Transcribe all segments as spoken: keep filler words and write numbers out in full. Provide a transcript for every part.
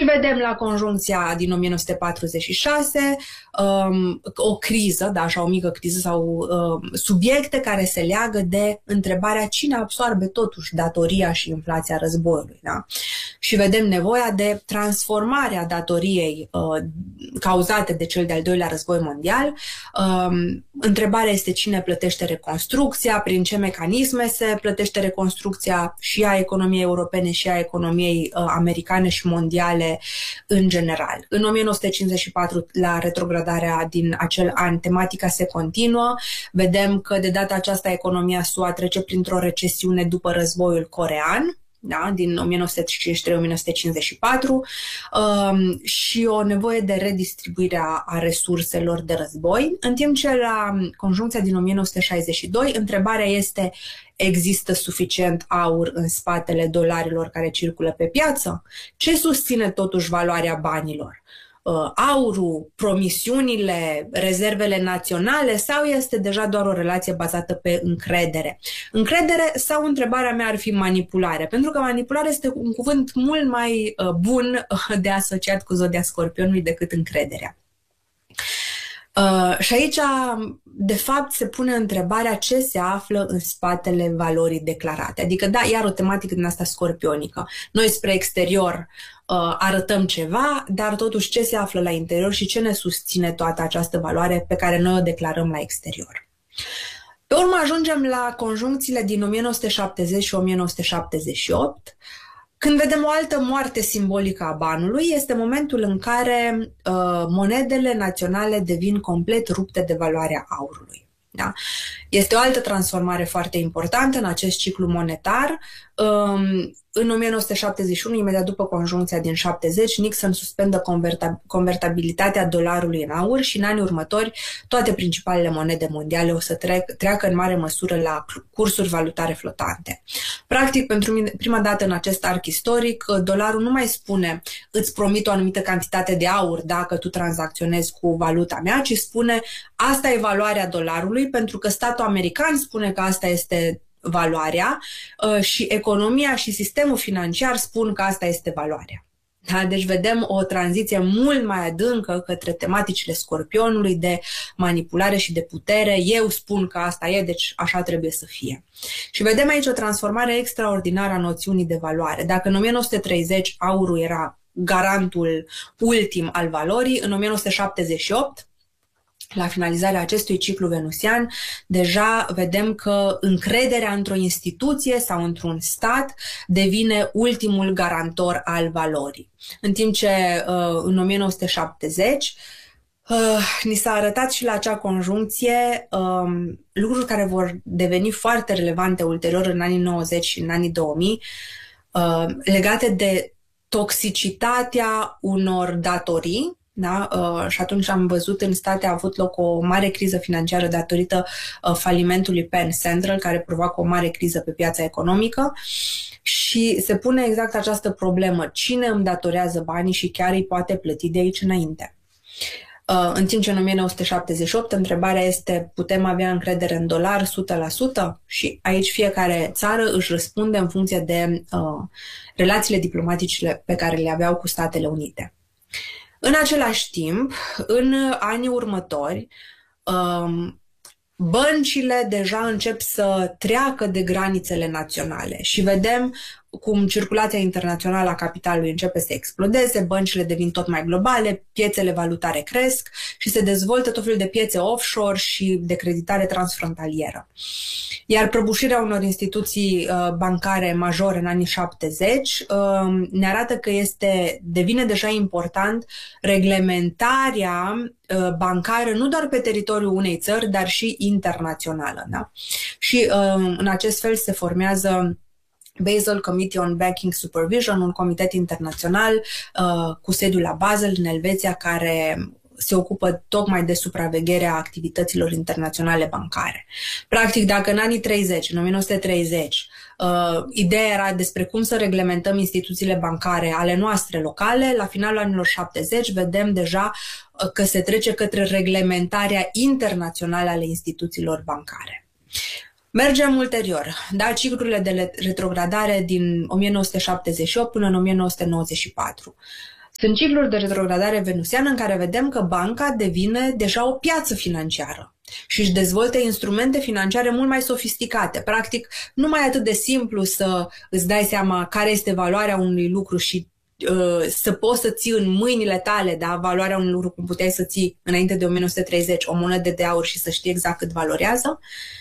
vedem la conjuncția din o mie nouă sute patruzeci și șase um, o criză, da, așa o mică criză sau um, subiecte care se leagă de întrebarea cine absorbe totuși datoria și inflația războiului. Da? Și vedem nevoia de transformarea datoriei uh, cauzate de cel de-al doilea război mondial. Um, întrebarea este cine plătește reconstrucția, prin ce mecanisme se plătește reconstrucția și a economiei europene și a economiei uh, americane și mondiale în general. În o mie nouă sute cincizeci și patru, la retrogradarea din acel an, tematica se continuă. Vedem că de data aceasta economia S U A trece printr-o recesiune după războiul coreean, da, din o mie nouă sute cincizeci și trei - o mie nouă sute cincizeci și patru, um, și o nevoie de redistribuire a, a resurselor de război, în timp ce la conjuncția din o mie nouă sute șaizeci și doi întrebarea este: există suficient aur în spatele dolarilor care circulă pe piață? Ce susține totuși valoarea banilor? Aurul, promisiunile, rezervele naționale, sau este deja doar o relație bazată pe încredere? Încredere sau, întrebarea mea ar fi, manipulare? Pentru că manipulare este un cuvânt mult mai bun de asociat cu zodia Scorpionului decât încrederea. Uh, și aici, de fapt, se pune întrebarea ce se află în spatele valorii declarate. Adică, da, iar o tematică din asta scorpionică. Noi spre exterior uh, arătăm ceva, dar totuși ce se află la interior și ce ne susține toată această valoare pe care noi o declarăm la exterior. Pe urmă ajungem la conjuncțiile din o mie nouă sute șaptezeci și o mie nouă sute șaptezeci și opt. Când vedem o altă moarte simbolică a banului, este momentul în care uh, monedele naționale devin complet rupte de valoarea aurului. Da? Este o altă transformare foarte importantă în acest ciclu monetar. Um, în o mie nouă sute șaptezeci și unu, imediat după conjuncția din șaptezeci, Nixon suspendă converta- convertibilitatea dolarului în aur și în anii următori toate principalele monede mondiale o să trec, treacă în mare măsură la cursuri valutare flotante. Practic, pentru mine, prima dată în acest arc istoric, dolarul nu mai spune îți promit o anumită cantitate de aur dacă tu tranzacționezi cu valuta mea, ci spune asta e valoarea dolarului, pentru că statul american spune că asta este valoarea și economia și sistemul financiar spun că asta este valoarea. Da? Deci vedem o tranziție mult mai adâncă către tematicile Scorpionului de manipulare și de putere. Eu spun că asta e, deci așa trebuie să fie. Și vedem aici o transformare extraordinară a noțiunii de valoare. Dacă în o mie nouă sute treizeci aurul era garantul ultim al valorii, în o mie nouă sute șaptezeci și opt, la finalizarea acestui ciclu venusian, deja vedem că încrederea într-o instituție sau într-un stat devine ultimul garantor al valorii. În timp ce în o mie nouă sute șaptezeci ni s-a arătat și la acea conjuncție lucruri care vor deveni foarte relevante ulterior în anii nouăzeci și în anii două mii, legate de toxicitatea unor datorii. Da? Uh, și atunci am văzut în state a avut loc o mare criză financiară datorită uh, falimentului Penn Central, care provoacă o mare criză pe piața economică și se pune exact această problemă: cine îmi datorează banii și chiar îi poate plăti de aici înainte? Uh, în timp ce în o mie nouă sute șaptezeci și opt întrebarea este: putem avea încredere în dolar o sută la sută? Și aici fiecare țară își răspunde în funcție de uh, relațiile diplomatice pe care le aveau cu Statele Unite. În același timp, în anii următori, băncile deja încep să treacă de granițele naționale și vedem cum circulația internațională a capitalului începe să explodeze, băncile devin tot mai globale, piețele valutare cresc și se dezvoltă tot felul de piețe offshore și de creditare transfrontalieră. Iar prăbușirea unor instituții uh, bancare majore în anii șaptezeci uh, ne arată că este, devine deja important reglementarea uh, bancară nu doar pe teritoriul unei țări, dar și internațională. Da? Și uh, în acest fel se formează Basel Committee on Banking Supervision, un comitet internațional uh, cu sediul la Basel, în Elveția, care se ocupă tocmai de supravegherea activităților internaționale bancare. Practic, dacă în anii treizeci, în o mie nouă sute treizeci, uh, ideea era despre cum să reglementăm instituțiile bancare ale noastre locale, la finalul anilor șaptezeci vedem deja uh, că se trece către reglementarea internațională ale instituțiilor bancare. Mergem ulterior, da, ciclurile de retrogradare din o mie nouă sute șaptezeci și opt până în o mie nouă sute nouăzeci și patru. Sunt cicluri de retrogradare venusiană în care vedem că banca devine deja o piață financiară și își dezvoltă instrumente financiare mult mai sofisticate. Practic, nu mai e atât de simplu să îți dai seama care este valoarea unui lucru și uh, să poți să ții în mâinile tale, da, valoarea unui lucru cum puteai să ții înainte de o mie nouă sute treizeci o monedă de aur și să știi exact cât valorează,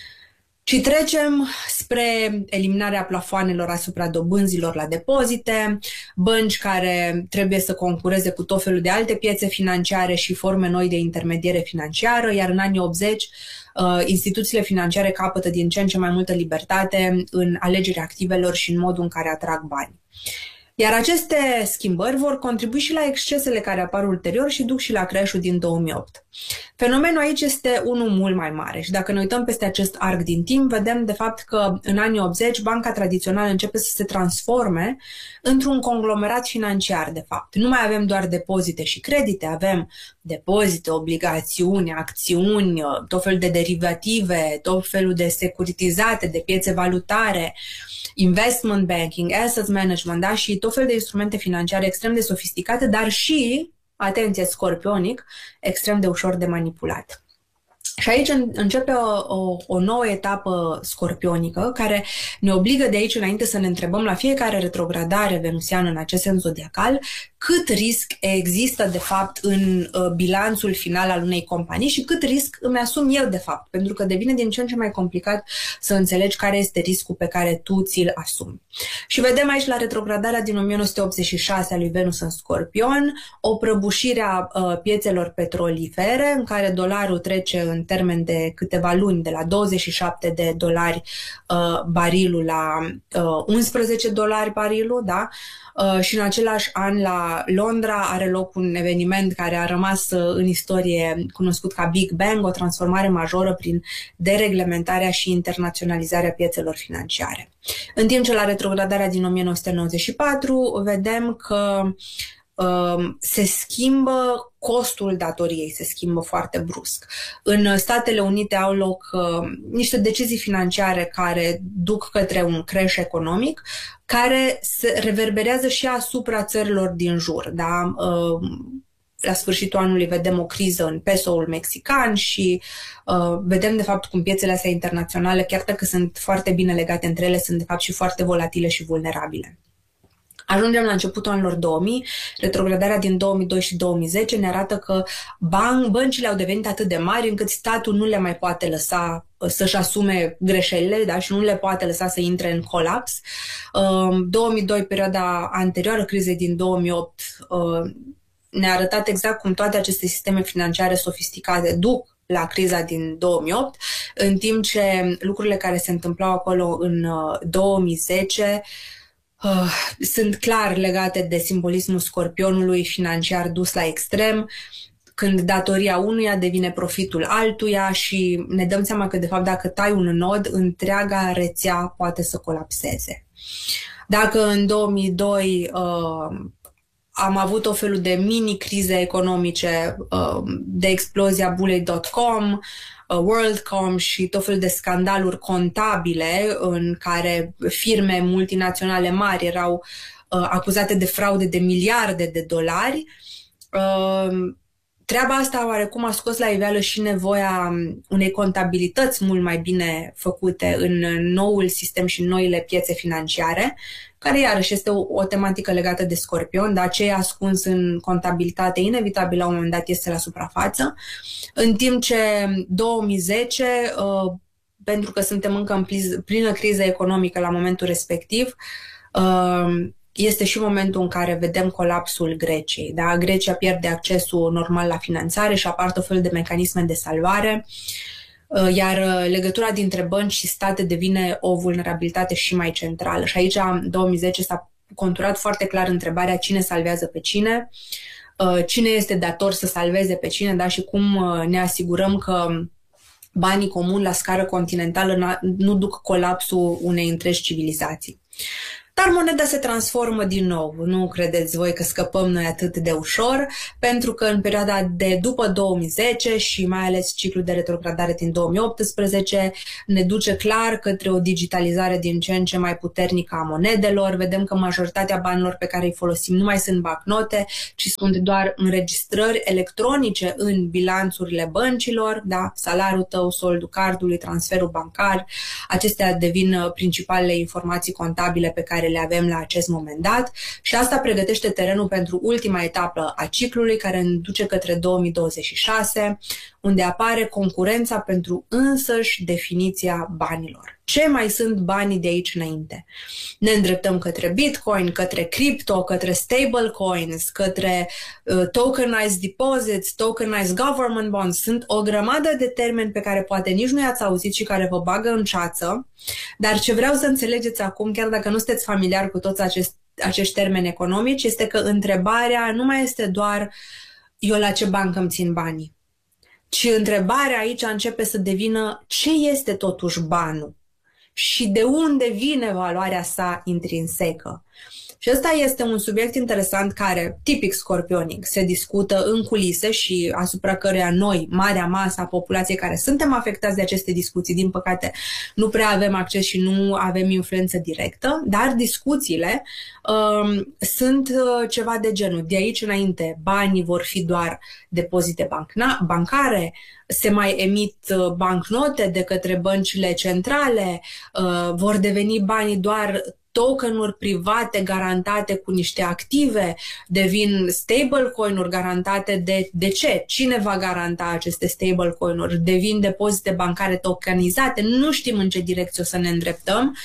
ci trecem spre eliminarea plafoanelor asupra dobânzilor la depozite, bănci care trebuie să concureze cu tot felul de alte piețe financiare și forme noi de intermediere financiară, iar în anii optzeci instituțiile financiare capătă din ce în ce mai multă libertate în alegerea activelor și în modul în care atrag bani. Iar aceste schimbări vor contribui și la excesele care apar ulterior și duc și la crash-ul din două mii opt. Fenomenul aici este unul mult mai mare și dacă ne uităm peste acest arc din timp, vedem de fapt că în anii optzeci banca tradițională începe să se transforme într-un conglomerat financiar, de fapt. Nu mai avem doar depozite și credite, avem depozite, obligațiuni, acțiuni, tot felul de derivative, tot felul de securitizate, de piețe valutare, investment banking, asset management, da? Și tot felul de instrumente financiare extrem de sofisticate, dar și, atenție, scorpionic, extrem de ușor de manipulat. Și aici începe o, o, o nouă etapă scorpionică care ne obligă de aici înainte să ne întrebăm la fiecare retrogradare venusiană în acest sens zodiacal cât risc există de fapt în uh, bilanțul final al unei companii și cât risc îmi asum eu de fapt, pentru că devine din ce în ce mai complicat să înțelegi care este riscul pe care tu ți-l asumi. Și vedem aici la retrogradarea din o mie nouă sute optzeci și șase a lui Venus în Scorpion o prăbușire a uh, piețelor petrolifere în care dolarul trece în termen de câteva luni de la douăzeci și șapte de dolari uh, barilul la uh, unsprezece dolari barilul, da? Uh, și în același an la Londra are loc un eveniment care a rămas uh, în istorie cunoscut ca Big Bang, o transformare majoră prin dereglementarea și internaționalizarea piețelor financiare. În timp ce la retrogradarea din o mie nouă sute nouăzeci și patru vedem că se schimbă costul datoriei, se schimbă foarte brusc. În Statele Unite au loc uh, niște decizii financiare care duc către un crash economic, care se reverberează și asupra țărilor din jur. Da? Uh, la sfârșitul anului vedem o criză în pesoul mexican și uh, vedem de fapt cum piețele astea internaționale, chiar dacă sunt foarte bine legate între ele, sunt de fapt și foarte volatile și vulnerabile. Ajungem la începutul anilor două mii, retrogradarea din două mii doi și două mii zece ne arată că ban- băncile au devenit atât de mari încât statul nu le mai poate lăsa să-și asume greșelile, da? Și nu le poate lăsa să intre în colaps. Uh, două mii doi, perioada anterioară crizei din două mii opt, uh, ne-a arătat exact cum toate aceste sisteme financiare sofisticate duc la criza din două mii opt, în timp ce lucrurile care se întâmplau acolo în uh, două mii zece Uh, sunt clar legate de simbolismul scorpionului financiar dus la extrem, când datoria unuia devine profitul altuia și ne dăm seama că de fapt dacă tai un nod, întreaga rețea poate să colapseze. Dacă în două mii doi uh, am avut o felul de mini-crize economice, uh, de explozia bulei dot com, WorldCom și tot felul de scandaluri contabile în care firme multinaționale mari erau uh, acuzate de fraude de miliarde de dolari. Uh, treaba asta oarecum a scos la iveală și nevoia unei contabilități mult mai bine făcute în noul sistem și în noile piețe financiare, care iarăși este o, o tematică legată de Scorpion, dar ce e ascuns în contabilitate inevitabil la un moment dat este la suprafață. În timp ce două mii zece, uh, pentru că suntem încă în plină criză economică la momentul respectiv, uh, este și momentul în care vedem colapsul Greciei. Da? Grecia pierde accesul normal la finanțare și apar tot felul de mecanisme de salvare, uh, iar legătura dintre bănci și state devine o vulnerabilitate și mai centrală. Și aici, în două mii zece, s-a conturat foarte clar întrebarea cine salvează pe cine, cine este dator să salveze pe cine, da? Și cum ne asigurăm că banii comuni la scară continentală nu duc colapsul unei întregi civilizații. Dar moneda se transformă din nou. Nu credeți voi că scăpăm noi atât de ușor, pentru că în perioada de după două mii zece și mai ales ciclul de retrogradare din două mii optsprezece ne duce clar către o digitalizare din ce în ce mai puternică a monedelor. Vedem că majoritatea banilor pe care îi folosim nu mai sunt bancnote, ci sunt doar înregistrări electronice în bilanțurile băncilor, da? Salariul tău, soldul cardului, transferul bancar, acestea devin principalele informații contabile pe care le avem la acest moment dat și asta pregătește terenul pentru ultima etapă a ciclului care ne duce către două mii douăzeci și șase, unde apare concurența pentru însăși definiția banilor. Ce mai sunt banii de aici înainte? Ne îndreptăm către Bitcoin, către crypto, către stablecoins, către uh, tokenized deposits, tokenized government bonds. Sunt o grămadă de termeni pe care poate nici nu i-ați auzit și care vă bagă în ceață, dar ce vreau să înțelegeți acum, chiar dacă nu sunteți familiari cu toți acest, acești termeni economici, este că întrebarea nu mai este doar eu la ce bancă îmi țin banii, ci întrebarea aici începe să devină ce este totuși banul și de unde vine valoarea sa intrinsecă. Și ăsta este un subiect interesant care, tipic scorpionic, se discută în culise și asupra căreia noi, marea masă a populației care suntem afectați de aceste discuții, din păcate, nu prea avem acces și nu avem influență directă, dar discuțiile um, sunt uh, ceva de genul. De aici înainte, banii vor fi doar depozite bancare, se mai emit uh, bancnote de către băncile centrale, uh, vor deveni banii doar tokenuri private garantate cu niște active, devin stablecoin-uri garantate de, de ce? Cine va garanta aceste stablecoin-uri? Devin depozite bancare tokenizate? Nu știm în ce direcție o să ne îndreptăm,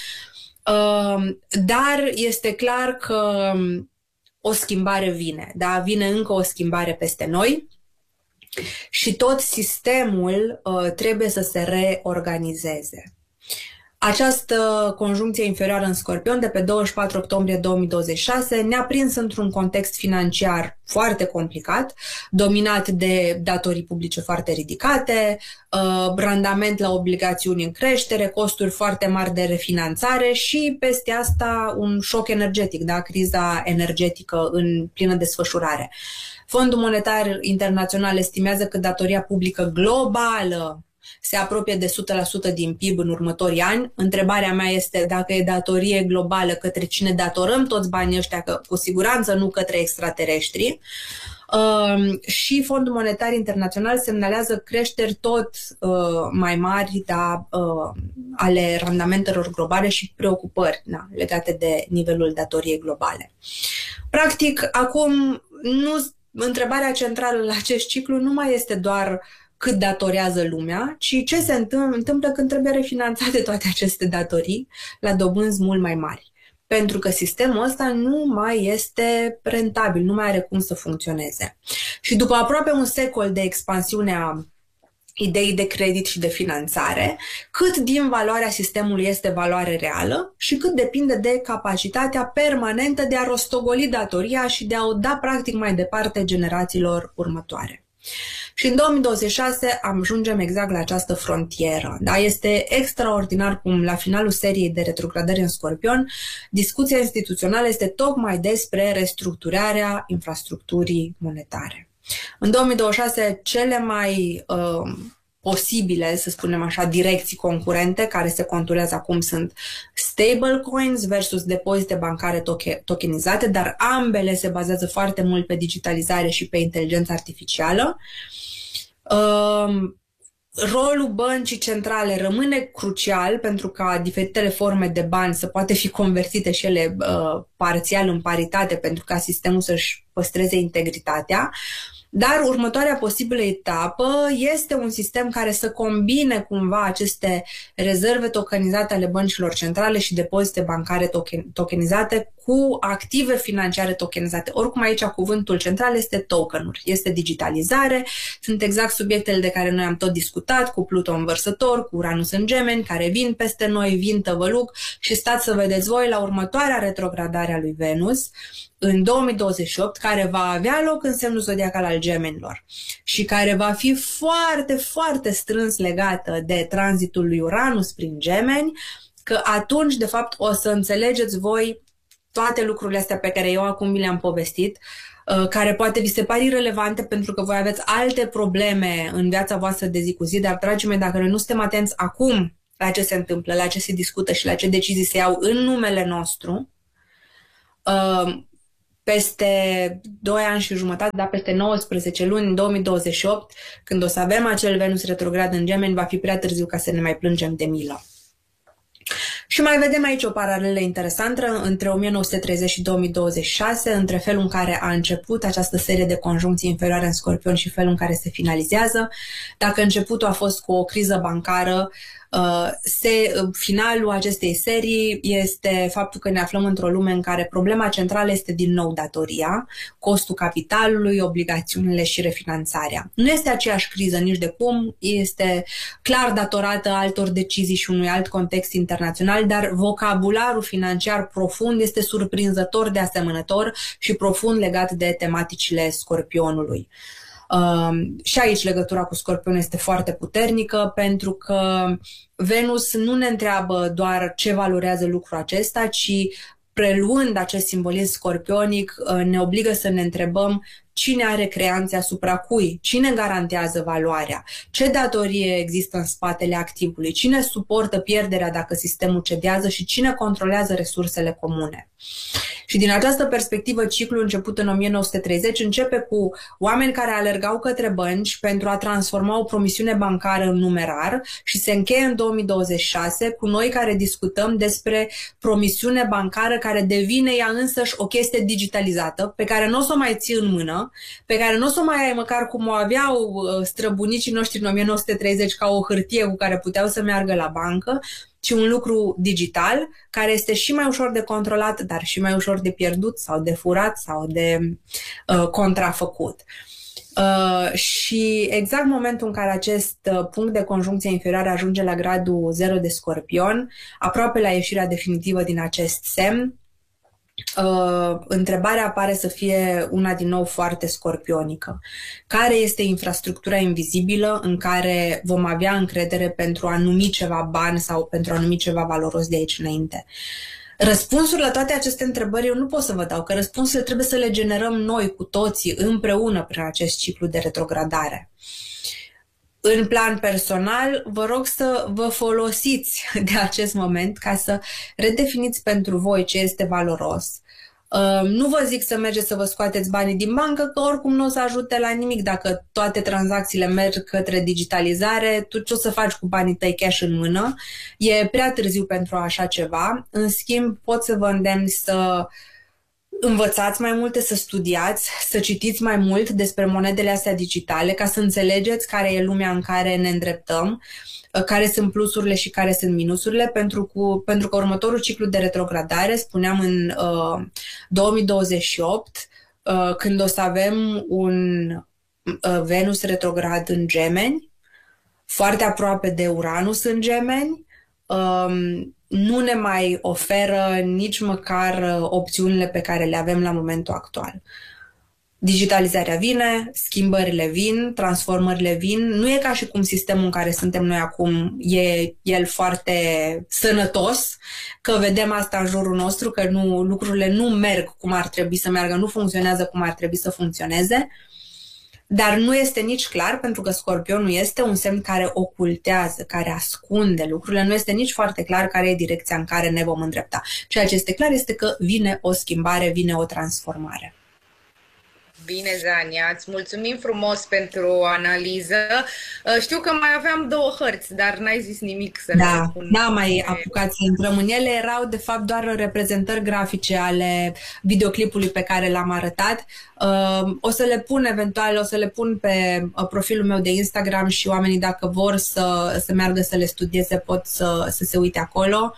dar este clar că o schimbare vine, da? Vine încă o schimbare peste noi și tot sistemul trebuie să se reorganizeze. Această conjuncție inferioară în Scorpion de pe douăzeci și patru octombrie două mii douăzeci și șase ne-a prins într-un context financiar foarte complicat, dominat de datorii publice foarte ridicate, randament la obligațiuni în creștere, costuri foarte mari de refinanțare și peste asta un șoc energetic, da? Criza energetică în plină desfășurare. Fondul Monetar Internațional estimează că datoria publică globală se apropie de o sută la sută din P I B în următorii ani. Întrebarea mea este dacă e datorie globală, către cine datorăm toți banii ăștia, că cu siguranță nu către extraterestri. Uh, și Fondul Monetar Internațional semnalează creșteri tot uh, mai mari, da, uh, ale randamentelor globale și preocupări, da, legate de nivelul datoriei globale. Practic, acum nu, întrebarea centrală la acest ciclu nu mai este doar cât datorează lumea, ci ce se întâmplă când trebuie refinanțate toate aceste datorii la dobânzi mult mai mari. Pentru că sistemul ăsta nu mai este rentabil, nu mai are cum să funcționeze. Și după aproape un secol de expansiune a ideii de credit și de finanțare, cât din valoarea sistemului este valoare reală și cât depinde de capacitatea permanentă de a rostogoli datoria și de a o da practic mai departe generațiilor următoare. Și în două mii douăzeci și șase ajungem exact la această frontieră. Da? Este extraordinar cum la finalul seriei de retrogradări în Scorpion, discuția instituțională este tocmai despre restructurarea infrastructurii monetare. În două mii douăzeci și șase, cele mai uh, posibile, să spunem așa, direcții concurente care se conturează acum sunt stablecoins versus depozite bancare tokenizate, dar ambele se bazează foarte mult pe digitalizare și pe inteligență artificială. Uh, rolul băncii centrale rămâne crucial pentru ca diferitele forme de bani să poate fi convertite și ele uh, parțial în paritate pentru ca sistemul să-și păstreze integritatea. Dar următoarea posibilă etapă este un sistem care să combine cumva aceste rezerve tokenizate ale băncilor centrale și depozite bancare token, tokenizate cu active financiare tokenizate. Oricum aici cuvântul central este tokenuri, este digitalizare, sunt exact subiectele de care noi am tot discutat, cu Pluton învărsător, cu Uranus în Gemeni, care vin peste noi, vin tăvăluc și stați să vedeți voi la următoarea retrogradare a lui Venus, în două mii douăzeci și opt, care va avea loc în semnul zodiacal al Gemenilor și care va fi foarte, foarte strâns legată de tranzitul lui Uranus prin Gemeni, că atunci, de fapt, o să înțelegeți voi toate lucrurile astea pe care eu acum vi le-am povestit, care poate vi se par irelevante pentru că voi aveți alte probleme în viața voastră de zi cu zi, dar, dragii mei, dacă noi nu suntem atenți acum la ce se întâmplă, la ce se discută și la ce decizii se iau în numele nostru, peste doi ani și jumătate, da, peste nouăsprezece luni, în două mii douăzeci și opt, când o să avem acel Venus retrograd în Gemeni, va fi prea târziu ca să ne mai plângem de milă. Și mai vedem aici o paralelă interesantă între o mie nouă sute treizeci și două mii douăzeci și șase, între felul în care a început această serie de conjuncții inferioare în Scorpion și felul în care se finalizează. Dacă începutul a fost cu o criză bancară, se, finalul acestei serii este faptul că ne aflăm într-o lume în care problema centrală este din nou datoria, costul capitalului, obligațiunile și refinanțarea. Nu este aceeași criză nici de cum, este clar datorată altor decizii și unui alt context internațional, dar vocabularul financiar profund este surprinzător de asemănător și profund legat de tematicile Scorpionului. Uh, și aici legătura cu Scorpion este foarte puternică, pentru că Venus nu ne întreabă doar ce valorează lucrul acesta, ci preluând acest simbolism scorpionic uh, ne obligă să ne întrebăm cine are creanțe asupra cui, cine garantează valoarea, ce datorie există în spatele activului, cine suportă pierderea dacă sistemul cedează și cine controlează resursele comune. Și din această perspectivă, ciclul început în o mie nouă sute treizeci începe cu oameni care alergau către bănci pentru a transforma o promisiune bancară în numerar și se încheie în două mii douăzeci și șase cu noi care discutăm despre promisiune bancară care devine ea însăși o chestie digitalizată, pe care nu o să o mai ții în mână, pe care nu o să o mai ai măcar cum o aveau străbunicii noștri în o mie nouă sute treizeci ca o hârtie cu care puteau să meargă la bancă, ci un lucru digital, care este și mai ușor de controlat, dar și mai ușor de pierdut sau de furat sau de uh, contrafăcut. Uh, și exact momentul în care acest uh, punct de conjuncție inferioară ajunge la gradul zero de Scorpion, aproape la ieșirea definitivă din acest semn, Uh, întrebarea pare să fie una din nou foarte scorpionică. Care este infrastructura invizibilă în care vom avea încredere pentru a numi ceva bani sau pentru a numi ceva valoros de aici înainte? Răspunsul la toate aceste întrebări eu nu pot să vă dau, că răspunsurile trebuie să le generăm noi cu toții împreună prin acest ciclu de retrogradare. În plan personal, vă rog să vă folosiți de acest moment ca să redefiniți pentru voi ce este valoros. Uh, nu vă zic să mergeți să vă scoateți banii din bancă, că oricum nu o să ajute la nimic dacă toate tranzacțiile merg către digitalizare. Tu ce o să faci cu banii tăi cash în mână? E prea târziu pentru așa ceva. În schimb, pot să vă îndemn să învățați mai multe, să studiați, să citiți mai mult despre monedele astea digitale, ca să înțelegeți care e lumea în care ne îndreptăm, care sunt plusurile și care sunt minusurile, pentru, cu, pentru că următorul ciclu de retrogradare, spuneam în uh, două mii douăzeci și opt, uh, când o să avem un uh, Venus retrograd în Gemeni, foarte aproape de Uranus în Gemeni, uh, nu ne mai oferă nici măcar opțiunile pe care le avem la momentul actual. Digitalizarea vine, schimbările vin, transformările vin. Nu e ca și cum sistemul în care suntem noi acum e el foarte sănătos, că vedem asta în jurul nostru, că nu, lucrurile nu merg cum ar trebui să meargă, nu funcționează cum ar trebui să funcționeze. Dar nu este nici clar, pentru că Scorpionul este un semn care ocultează, care ascunde lucrurile, nu este nici foarte clar care e direcția în care ne vom îndrepta. Ceea ce este clar este că vine o schimbare, vine o transformare. Bine, Zania, îți mulțumim frumos pentru analiză. Știu că mai aveam două hărți, dar n-ai zis nimic să da, le pun. n-am mai apucat să intrăm în ele. Erau, de fapt, doar reprezentări grafice ale videoclipului pe care l-am arătat. O să le pun, eventual, o să le pun pe profilul meu de Instagram și oamenii, dacă vor să, să meargă să le studieze, pot să, să se uite acolo.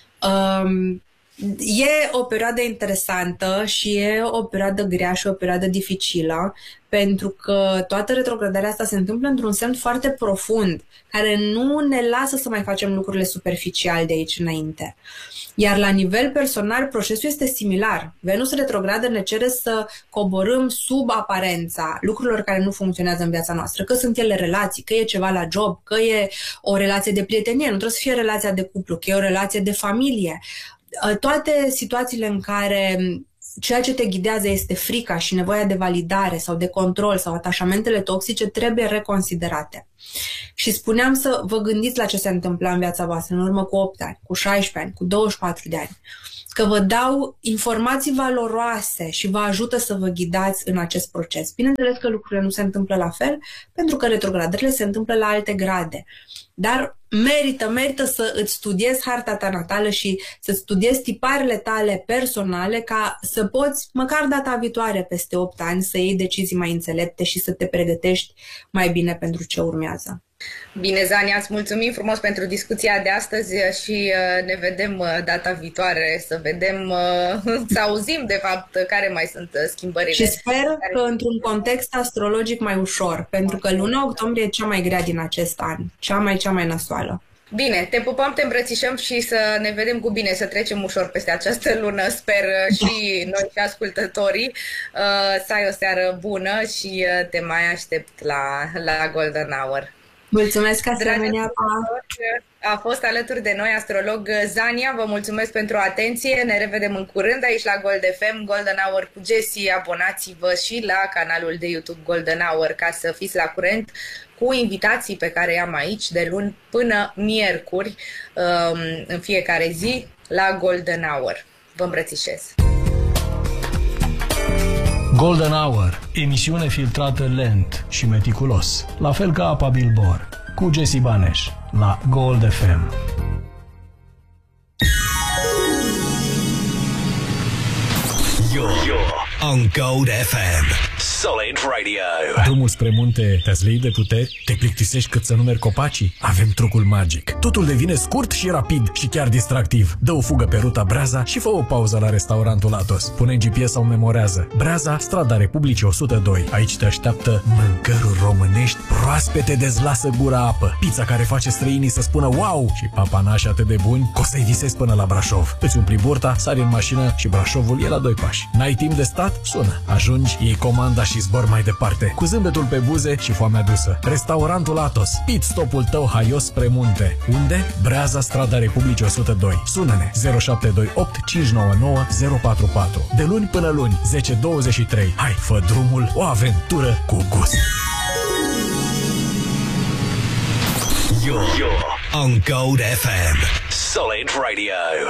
E o perioadă interesantă și e o perioadă grea și o perioadă dificilă, pentru că toată retrogradarea asta se întâmplă într-un semn foarte profund, care nu ne lasă să mai facem lucrurile superficial de aici înainte. Iar la nivel personal, procesul este similar. Venus retrogradă ne cere să coborâm sub aparența lucrurilor care nu funcționează în viața noastră, că sunt ele relații, că e ceva la job, că e o relație de prietenie, nu trebuie să fie relația de cuplu, că e o relație de familie. toate situațiile în care ceea ce te ghidează este frica și nevoia de validare sau de control sau atașamentele toxice trebuie reconsiderate. Și spuneam să vă gândiți la ce se întâmpla în viața voastră în urmă cu opt ani, cu șaisprezece ani, cu douăzeci și patru de ani. Că vă dau informații valoroase și vă ajută să vă ghidați în acest proces. Bineînțeles că lucrurile nu se întâmplă la fel, pentru că retrogradările se întâmplă la alte grade. Dar merită, merită să îți studiezi harta ta natală și să studiezi tiparele tale personale ca să poți, măcar data viitoare, peste opt ani, să iei decizii mai înțelepte și să te pregătești mai bine pentru ce urmează. Bine, Zania, îți mulțumim frumos pentru discuția de astăzi și ne vedem data viitoare, să vedem, să auzim de fapt care mai sunt schimbările. Și sper că într-un context astrologic mai ușor, pentru că luna octombrie e cea mai grea din acest an, cea mai, cea mai nasoală. Bine, te pupăm, te îmbrățișăm și să ne vedem cu bine, să trecem ușor peste această lună, sper și noi și ascultătorii, să ai o seară bună și te mai aștept la, la Golden Hour. Mulțumesc, asemenea, a fost alături de noi astrolog Zania, vă mulțumesc pentru atenție, ne revedem în curând aici la Gold F M, Golden Hour cu Jessie, abonați-vă și la canalul de YouTube Golden Hour ca să fiți la curent cu invitații pe care i-am aici de luni până miercuri în fiecare zi la Golden Hour. Vă îmbrățișez! Golden Hour, emisiune filtrată lent și meticulos, la fel ca apa Bilbor, cu Jessie Baneș, la Gold F M. You're, you're on Gold F M. Solid Radio. Drumul spre munte te-ați leit de puteri? Te plictisești cât să numeri copacii? Avem trucul magic. Totul devine scurt și rapid și chiar distractiv. Dă o fugă pe ruta Breaza și fă o pauză la restaurantul Atos. Pune G P S sau memorează. Breaza, strada Republicii o sută doi. Aici te așteaptă mâncăruri românești proaspete, dezlasă gura apă. Pizza care face străinii să spună wow și papanași atât de buni că o să-i visezi până la Brașov. Îți umpli burta, sari în mașină și Brașovul e la doi pași. N-ai timp de stat? Sună. Ajungi, iei comanda și zbor mai departe, cu zâmbetul pe buze și foamea dusă. Restaurantul Atos, pit stopul tău haios spre munte. Unde? Breaza, strada Republicii o sută doi. Sună-ne zero șapte doi opt cinci nouă nouă zero patru patru. De luni până luni, zece douăzeci și trei. Hai, fă drumul, o aventură cu gust. You're, you're on Gold F M. Solid Radio.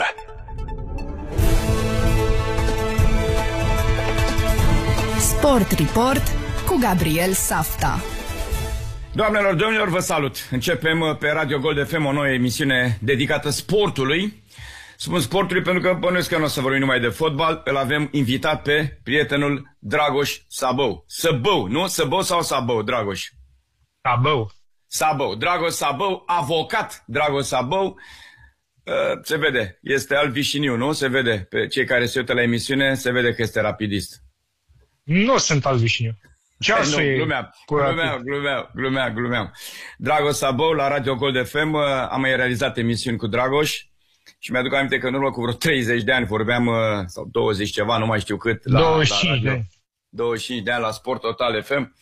Sport Report cu Gabriel Safta. Doamnelor, domnilor, vă salut! Începem pe Radio Gold F M o nouă emisiune dedicată sportului. Spun sportului pentru că bănuiesc că nu o să vorbim numai de fotbal. Îl avem invitat pe prietenul Dragoș Sabău. Sabău, nu? Sabău sau Sabău, Dragoș? Sabău. Sabău. Dragoș Sabău, avocat Dragoș Sabău. Se vede, este alb vișiniu, nu? Se vede, pe cei care se uită la emisiune, se vede că este rapidist. Nu sunt alb vișiniu. Ceasul nu, glumeam, glumeam, glumeam, glumeam, glumeam. Dragoș Sabău la Radio Gold F M, am mai realizat emisiuni cu Dragoș și mi-aduc aminte că în urmă cu vreo treizeci de ani vorbeam, sau douăzeci ceva, nu mai știu cât, la, douăzeci și cinci, la radio, douăzeci și cinci de ani la Sport Total F M.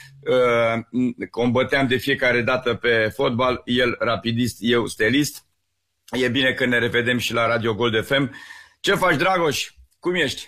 Uh, combăteam de fiecare dată pe fotbal, el rapidist, eu stelist. E bine că ne revedem și la Radio Gold F M. Ce faci, Dragoș? Cum ești?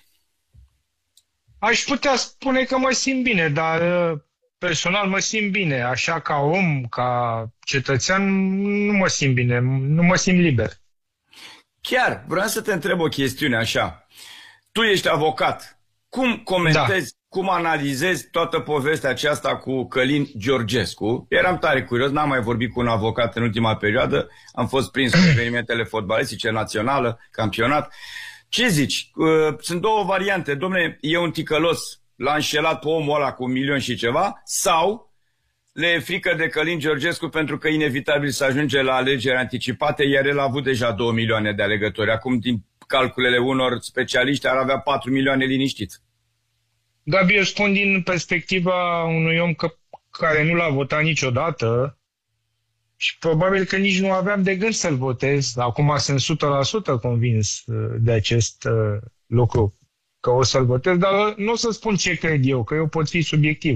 Aș putea spune că mă simt bine, dar personal mă simt bine. Așa ca om, ca cetățean, nu mă simt bine, nu mă simt liber. Chiar, vreau să te întreb o chestiune așa. Tu ești avocat. Cum comentezi, da. cum analizezi toată povestea aceasta cu Călin Georgescu? Eram tare curios, n-am mai vorbit cu un avocat în ultima perioadă. Am fost prins cu evenimentele fotbalistice, națională, campionat. Ce zici? Sunt două variante. Dom'le, e un ticălos, l-a înșelat pe omul ăla cu un milion și ceva, sau le e frică de Călin Georgescu pentru că inevitabil să ajunge la alegeri anticipate, iar el a avut deja două milioane de alegători. Acum, din calculele unor specialiști, ar avea patru milioane liniștit. Gabi, eu spun din perspectiva unui om că, care nu l-a votat niciodată și probabil că nici nu aveam de gând să-l votez. Acum sunt o sută la sută convins de acest uh, lucru, că o să-l votez, dar nu o să spun ce cred eu, că eu pot fi subiectiv.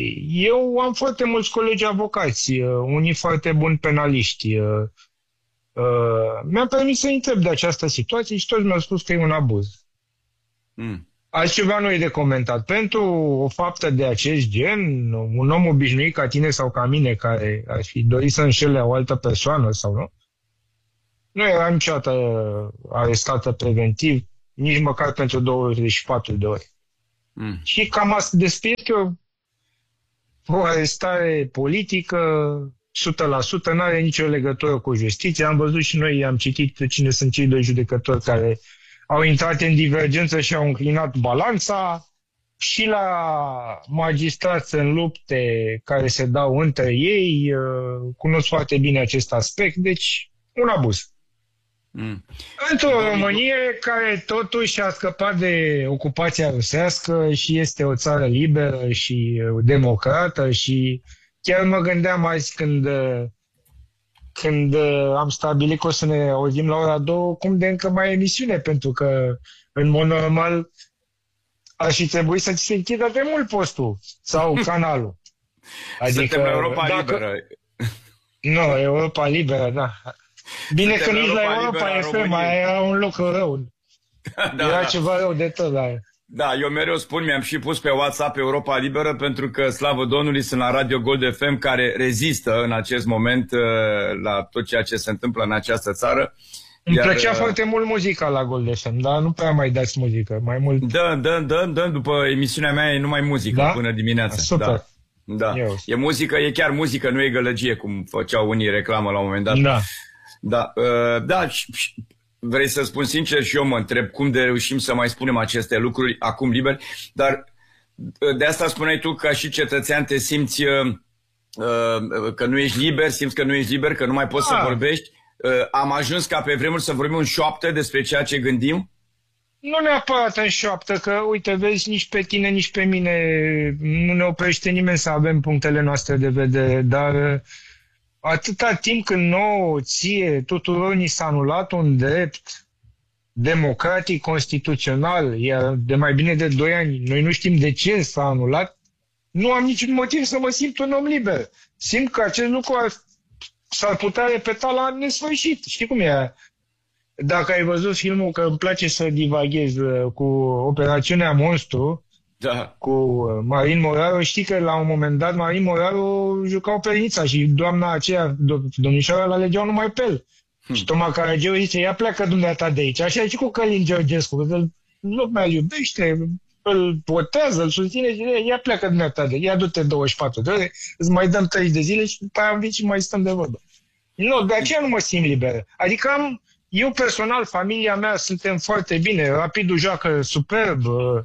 Eu am foarte mulți colegi avocați, uh, unii foarte buni penaliști. Uh, Uh, mi-am permis să întreb de această situație și toți mi-au spus că e un abuz. Mm. Altceva nu e de comentat. Pentru o faptă de acest gen, un om obișnuit ca tine sau ca mine, care ar fi dorit să înșele o altă persoană sau nu, nu era niciodată arestată preventiv, nici măcar pentru douăzeci și patru de ore. Mm. Și cam asta despre este o, o arestare politică, o sută la sută, nu are nicio legătură cu justiția. Am văzut și noi, am citit cine sunt cei doi judecători care au intrat în divergență și au înclinat balanța, și la magistrați în lupte care se dau între ei, cunosc foarte bine acest aspect, deci un abuz. Mm. Într-o Românie care totuși a scăpat de ocupația rusească și este o țară liberă și democrată, și chiar mă gândeam azi când, când am stabilit că o să ne auzim la ora două, cum de încă mai e emisiune, pentru că în mod normal ar fi trebuit să ți se închidă de mult postul sau canalul. Adică, suntem la Europa dacă... Liberă. Nu, Europa Liberă, da. Bine că nici la Europa F M mai era un lucru rău. Da, era da. Ceva rău de tot, dar... Da, eu mereu spun, mi-am și pus pe WhatsApp Europa Liberă, pentru că, slavă Domnului, sunt la Radio Gold F M, care rezistă în acest moment uh, la tot ceea ce se întâmplă în această țară. Îmi Iar, plăcea uh, foarte mult muzica la Gold F M, dar nu prea mai dați muzică, mai mult... Dă, dă, dă, dă, după emisiunea mea e numai muzică, da? Până dimineața. Super. Da. Da. E muzică, e chiar muzică, nu e gălăgie, cum făceau unii reclamă la un moment dat. Da. Da, uh, da, vrei să spun sincer, și eu mă întreb cum de reușim să mai spunem aceste lucruri acum liber, dar de asta spuneai tu, ca și cetățean te simți uh, uh, că nu ești liber, simți că nu ești liber, că nu mai poți da. Să vorbești. Uh, am ajuns ca pe vremuri să vorbim în șoaptă despre ceea ce gândim? Nu neapărat în șoaptă, că uite, vezi, nici pe tine, nici pe mine nu ne oprește nimeni să avem punctele noastre de vedere, dar... Atâta timp când nouă, ție, tuturor ni s-a anulat un drept democratic, constituțional, iar de mai bine de doi ani noi nu știm de ce s-a anulat, nu am niciun motiv să mă simt un om liber. Simt că acest lucru ar, s-ar putea repeta la nesfârșit. Știi cum e? Dacă ai văzut filmul, că îmi place să divaghez, cu Operațiunea Monstru, da. Cu Marin Moraru, știi că la un moment dat Marin Moraru jucau Pernița și doamna aceea, domnișoara, la legeau numai pe el. Hmm. Și Toma Caragiu zice, ia pleacă dumneata de aici. Așa e și cu Călin Georgescu, că lumea îl iubește, îl votează, îl susține și ia pleacă dumneata de aici, ia du-te douăzeci și patru de ore, îți mai dăm treizeci de zile și după aia am venit și mai stăm de vorbă. Nu, de aceea nu mă simt liberă. Adică am, eu personal, familia mea, suntem foarte bine, Rapidul joacă superb,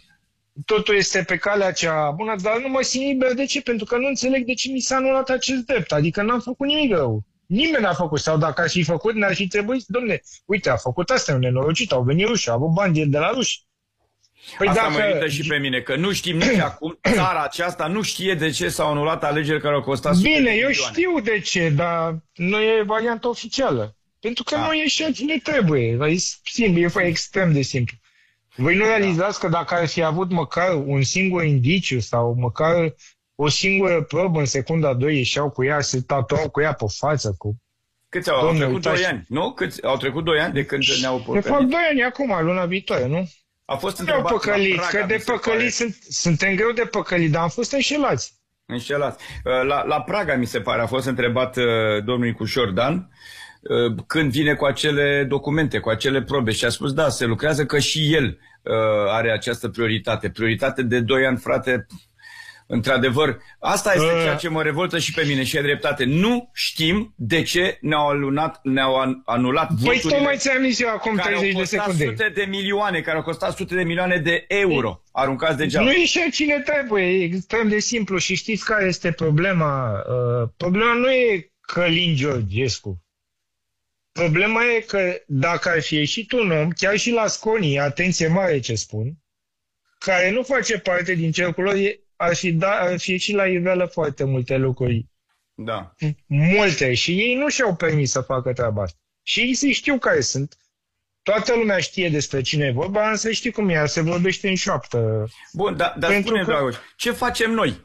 totul este pe calea cea bună, dar nu mă simt liber. De ce? Pentru că nu înțeleg de ce mi s-a anulat acest drept. Adică n-am făcut nimic rău. Nimeni n-a făcut. Sau dacă aș fi făcut, n-ar fi trebuit, domne, uite, a făcut asta, un nenorocit, au venit ruși, au avut bani de la ruși. Păi asta dacă... mă irită și pe mine, că nu știm nici acum, țara aceasta nu știe de ce s-au anulat alegeri care au costat sute de Bine, milioane. eu știu de ce, dar nu e varianta oficială. Pentru că a. nu e și cine trebuie. E simplu, e extrem de simplu. Voi nu realizați că dacă ar fi avut măcar un singur indiciu sau măcar o singură probă în secunda a doua, ieșeau cu ea, se tatuau cu ea pe față, cu... Câți au? Au trecut doi ani, nu? Câți? Au trecut doi ani de când ne-au păcălit? De fapt, doi ani acum, luna viitoare, nu? A fost întrebat păcălit, la Praga, că de păcălit sunt, suntem greu de păcălit, dar am fost înșelați. Înșelați. La, la Praga, mi se pare, a fost întrebat uh, domnul Nicușor Dan uh, când vine cu acele documente, cu acele probe și a spus, da, se lucrează, că și el uh, are această prioritate. Prioritate de doi ani, frate. Într-adevăr, asta este ceea ce mă revoltă și pe mine și e dreptate. Nu știm de ce ne-au anulat, ne-au anulat păi voturile. Păi tocmai ți-am zis eu acum treizeci de secunde. Sute de milioane, care au costat sute de milioane de euro aruncați degeaba. Nu e și cine trebuie, e extrem de simplu și știți care este problema? Uh, problema nu e Călin Georgescu. Problema e că dacă ar fi ieșit un om, chiar și la Sconii, atenție mare ce spun, care nu face parte din cercul lor, ar fi, da, ar fi și la iveală foarte multe lucruri. Da. Multe. Și ei nu și-au permis să facă treaba asta. Și ei se știu care sunt. Toată lumea știe despre cine e vorba, însă știi cum e, se vorbește în șoaptă. Bun, dar da, spune, că... Dragoș, ce facem noi?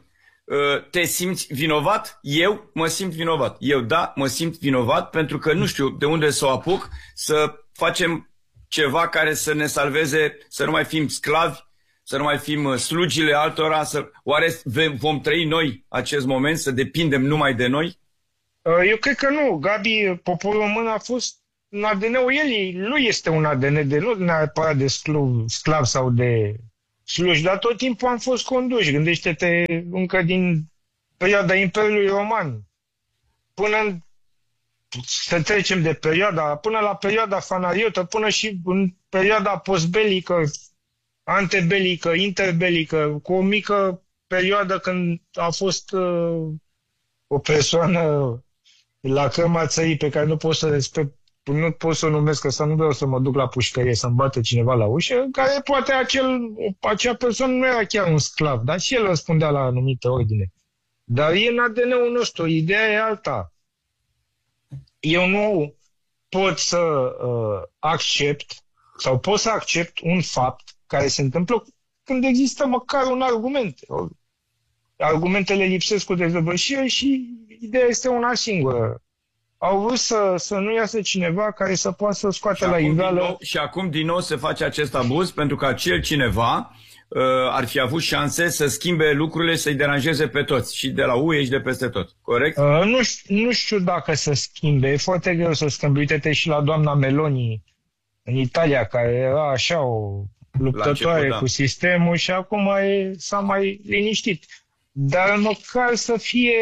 te simți vinovat? Eu mă simt vinovat. Eu, da, mă simt vinovat pentru că nu știu de unde să o apuc să facem ceva care să ne salveze, să nu mai fim sclavi, să nu mai fim slugile altora, să... oare vom trăi noi acest moment, să depindem numai de noi? Eu cred că nu. Gabi, poporul român a fost un A D N-ul el, lui este un A D N de nu neapărat de sclav, sclav sau de sluși, dar tot timpul am fost conduși. Gândește-te încă din perioada Imperiului Roman până în, să trecem de perioada, până la perioada fanariotă, până și în perioada postbelică, antebelică, interbelică, cu o mică perioadă când a fost uh, o persoană la cărma țării pe care nu pot să respect, nu pot să o numesc, că să nu vreau să mă duc la pușcărie să-mi bată cineva la ușă, care poate acel, acea persoană nu era chiar un sclav, dar și el răspundea la anumite ordine. Dar e în A D N-ul nostru, ideea e alta. Eu nu pot să uh, accept sau pot să accept un fapt care se întâmplă când există măcar un argument. Argumentele lipsesc cu dezvășire și ideea este una singură. Au vrut să, să nu iasă cineva care să poată să scoate la iveală. Și acum din nou se face acest abuz pentru că acel cineva uh, ar fi avut șanse să schimbe lucrurile, să-i deranjeze pe toți. Și de la U E și de peste tot. Corect? Uh, nu, știu, nu știu dacă să schimbe. E foarte greu să schimbe. Uite-te și la doamna Meloni în Italia, care era așa o luptătoare început, da, cu sistemul și acum e, s-a mai liniștit. Dar măcar să fie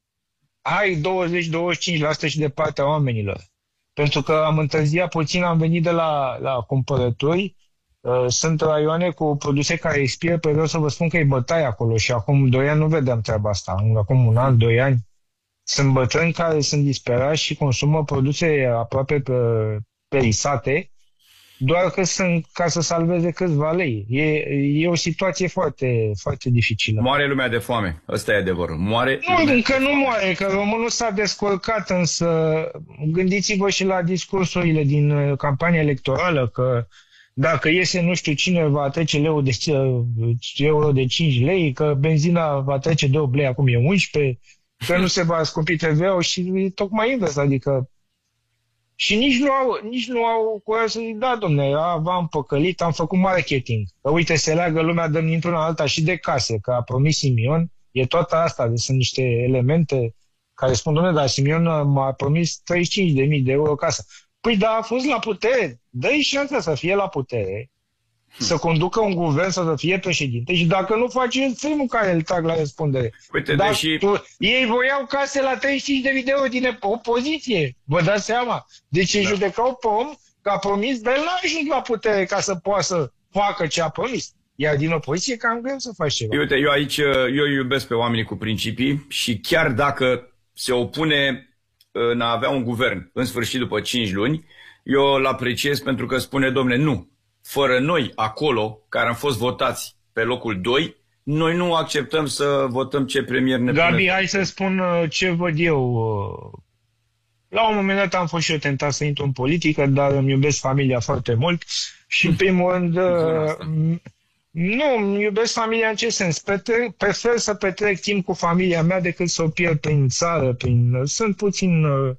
hai douăzeci la douăzeci și cinci la sută și de partea oamenilor. Pentru că am întârziat puțin, am venit de la, la cumpărături. Sunt raioane cu produse care expiră, pe vreau să vă spun că e bătaie acolo și acum doi ani nu vedeam treaba asta. Acum un an, doi ani. Sunt bătrâni care sunt disperați și consumă produse aproape perisate, doar că sunt ca să salveze câțiva lei. E, e o situație foarte, foarte dificilă. Moare lumea de foame. Ăsta e adevărul. Moare nu, încă nu moare, că românul s-a descurcat, însă gândiți-vă și la discursurile din campania electorală, că dacă iese nu știu cine va trece leu de, euro de cinci lei, că benzina va trece de opt lei, acum e unsprezece, că nu se va scumpi T V-ul și e tocmai invers, adică și nici nu au, nici nu au curaj să zic, da, domne, v-am păcălit, am făcut marketing. Că uite, se leagă lumea de dintr-una alta și de case, că a promis Simion, e toată asta, deci sunt niște elemente care spun, domne, dar Simion m-a promis treizeci și cinci de mii de euro casă. Păi da, a fost la putere, dă-i șansa să fie la putere, să conducă un guvern sau să fie președinte și dacă nu face filmul care îl trag la răspundere. Uite, deși... tu, ei voiau case la treizeci și cinci de mii de euro din opoziție, vă dați seama. Deci îi da. judecau pe om că a promis, dar n-a ajuns la putere ca să poată să facă ce a promis. Iar din opoziție cam greu să faci ceva. Uite, eu aici, eu iubesc pe oamenii cu principii și chiar dacă se opune în a avea un guvern în sfârșit după cinci luni, eu îl apreciez pentru că spune, domne, nu. Fără noi acolo, care am fost votați pe locul doi, noi nu acceptăm să votăm ce premier ne pune. Gabi, hai să spun ce văd eu. La un moment dat am fost și eu tentat să intru în politică, dar îmi iubesc familia foarte mult și în primul rând nu, îmi iubesc familia în ce sens? Petre, prefer să petrec timp cu familia mea decât să o pierd prin țară, prin... Sunt puțin, uh,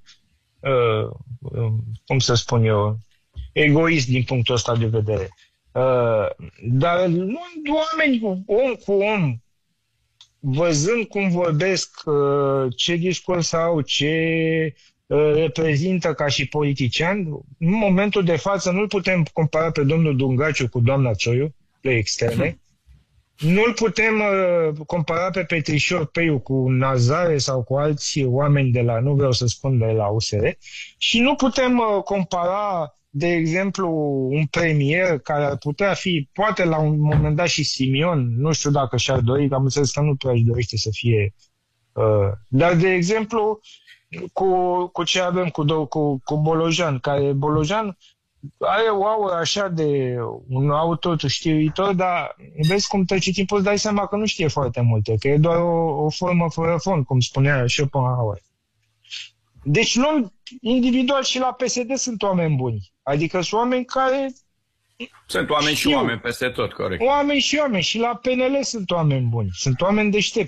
uh, cum să spun eu, egoist din punctul ăsta de vedere. Uh, dar nu oameni cu om cu om, văzând cum vorbesc, uh, ce discurs au, ce uh, reprezintă ca și politician, în momentul de față nu-l putem compara pe domnul Dungaciu cu doamna Țoiu, pe externe. Nu-l putem uh, compara pe Petrișor Peiu cu Nazare sau cu alți oameni de la, nu vreau să spun de la U S R, și nu putem uh, compara, de exemplu, un premier care ar putea fi, poate la un moment dat și Simion, nu știu dacă și-ar dori, că am înțeles că nu prea își dorește să fie, uh, dar de exemplu cu, cu ce avem cu, cu, cu Bolojan, care Bolojan are o aură așa de un autoștiuitor, dar vezi cum trece timpul, îți dai seama că nu știe foarte multe, că e doar o, o formă fără fond, cum spunea Schopenhauer. Deci nu, individual și la P S D sunt oameni buni. Adică sunt oameni care... Sunt oameni știu. Și oameni peste tot, corect. Oameni și oameni. Și la P N L sunt oameni buni. Sunt oameni deștepți.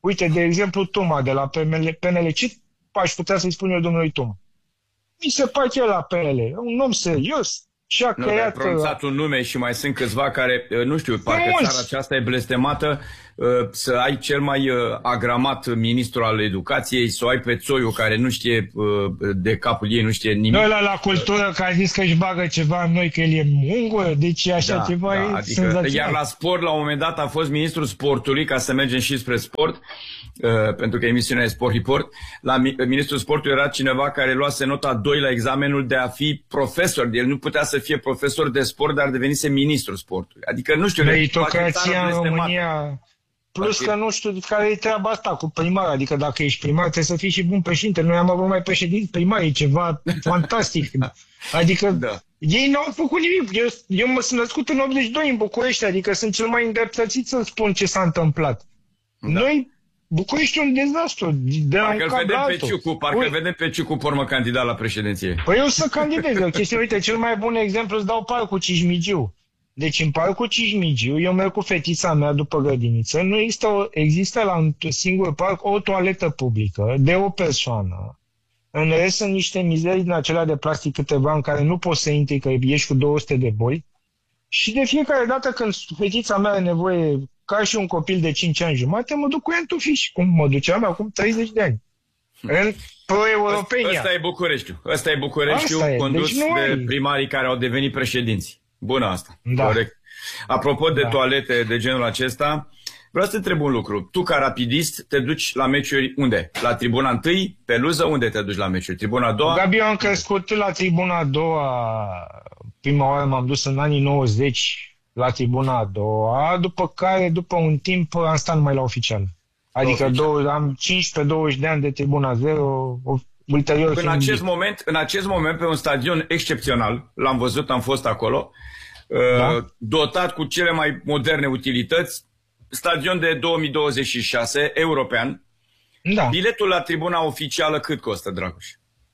Uite, de exemplu, Tuma de la P N L. Ce aș putea să-i spun eu domnului Tuma? Mi se pare că el la P N L, un om serios. Și-a nu, creat... ai pronunțat un nume și mai sunt câțiva care, nu știu, parcă țara aceasta e blestemată să ai cel mai agramat ministru al educației, să o ai pe Țoiu care nu știe de capul ei, nu știe nimic. Ăla la cultură care a zis că își bagă ceva în noi, că el e mungură, deci așa da, ceva da, e adică, senzațional. iar la sport, la un moment dat, a fost ministrul sportului, ca să mergem și spre sport, uh, pentru că emisiunea e Sport Report. La ministrul sportului era cineva care luase nota doi la examenul de a fi profesor. El nu putea să fie profesor de sport, dar devenise ministrul sportului. Adică, nu știu... Meritocrația în România... Plus că nu știu care e treaba asta cu primar, adică dacă ești primar trebuie să fii și bun președinte. Noi am avut mai președinți primari, e ceva fantastic. Adică da. Ei n-au făcut nimic. Eu, eu mă sunt născut în optzeci și doi în București, adică sunt cel mai îndreptățit să spun ce s-a întâmplat. Da. Noi, București e un dezastru. De parcă-l vedem pe Ciucu, parcă-l vedem pe Ciucu pormă candidat la președinție. Păi eu să candidez. O chestie, uite, cel mai bun exemplu îți dau Parcul Cismigiu. Deci în Parcul Cismigiu, eu merg cu fetița mea după grădiniță, nu există, o, există la un singur parc o toaletă publică de o persoană. În rest sunt niște mizerii din acelea de plastic câteva în care nu poți să intri, că ești cu două sute de boli. Și de fiecare dată când fetița mea are nevoie, ca și un copil de cinci ani jumate, mă duc cu ea în tufiș, cum mă duceam acum treizeci de ani. În pro-europenia. Ăsta e Bucureștiul. Ăsta e Bucureștiul asta condus deci de ai... primarii care au devenit președinți. Bună asta, da. Corect. Apropo de da. toalete de genul acesta, vreau să te întreb un lucru. Tu, ca rapidist, te duci la meciuri unde? La tribuna întâi, pe luză, unde te duci la meciuri? Tribuna a doua? Gabi, eu am crescut la tribuna a doua. Prima oară m-am dus în anii nouăzeci la tribuna a doua, după care, după un timp, am stat numai la oficial. Adică două, am cincisprezece douăzeci de ani de tribuna zero, ulterior... În acest, moment, în acest moment, pe un stadion excepțional, l-am văzut, am fost acolo, da? dotat cu cele mai moderne utilități, stadion de două mii douăzeci și șase, european. Da. Biletul la tribuna oficială cât costă, Dragoș?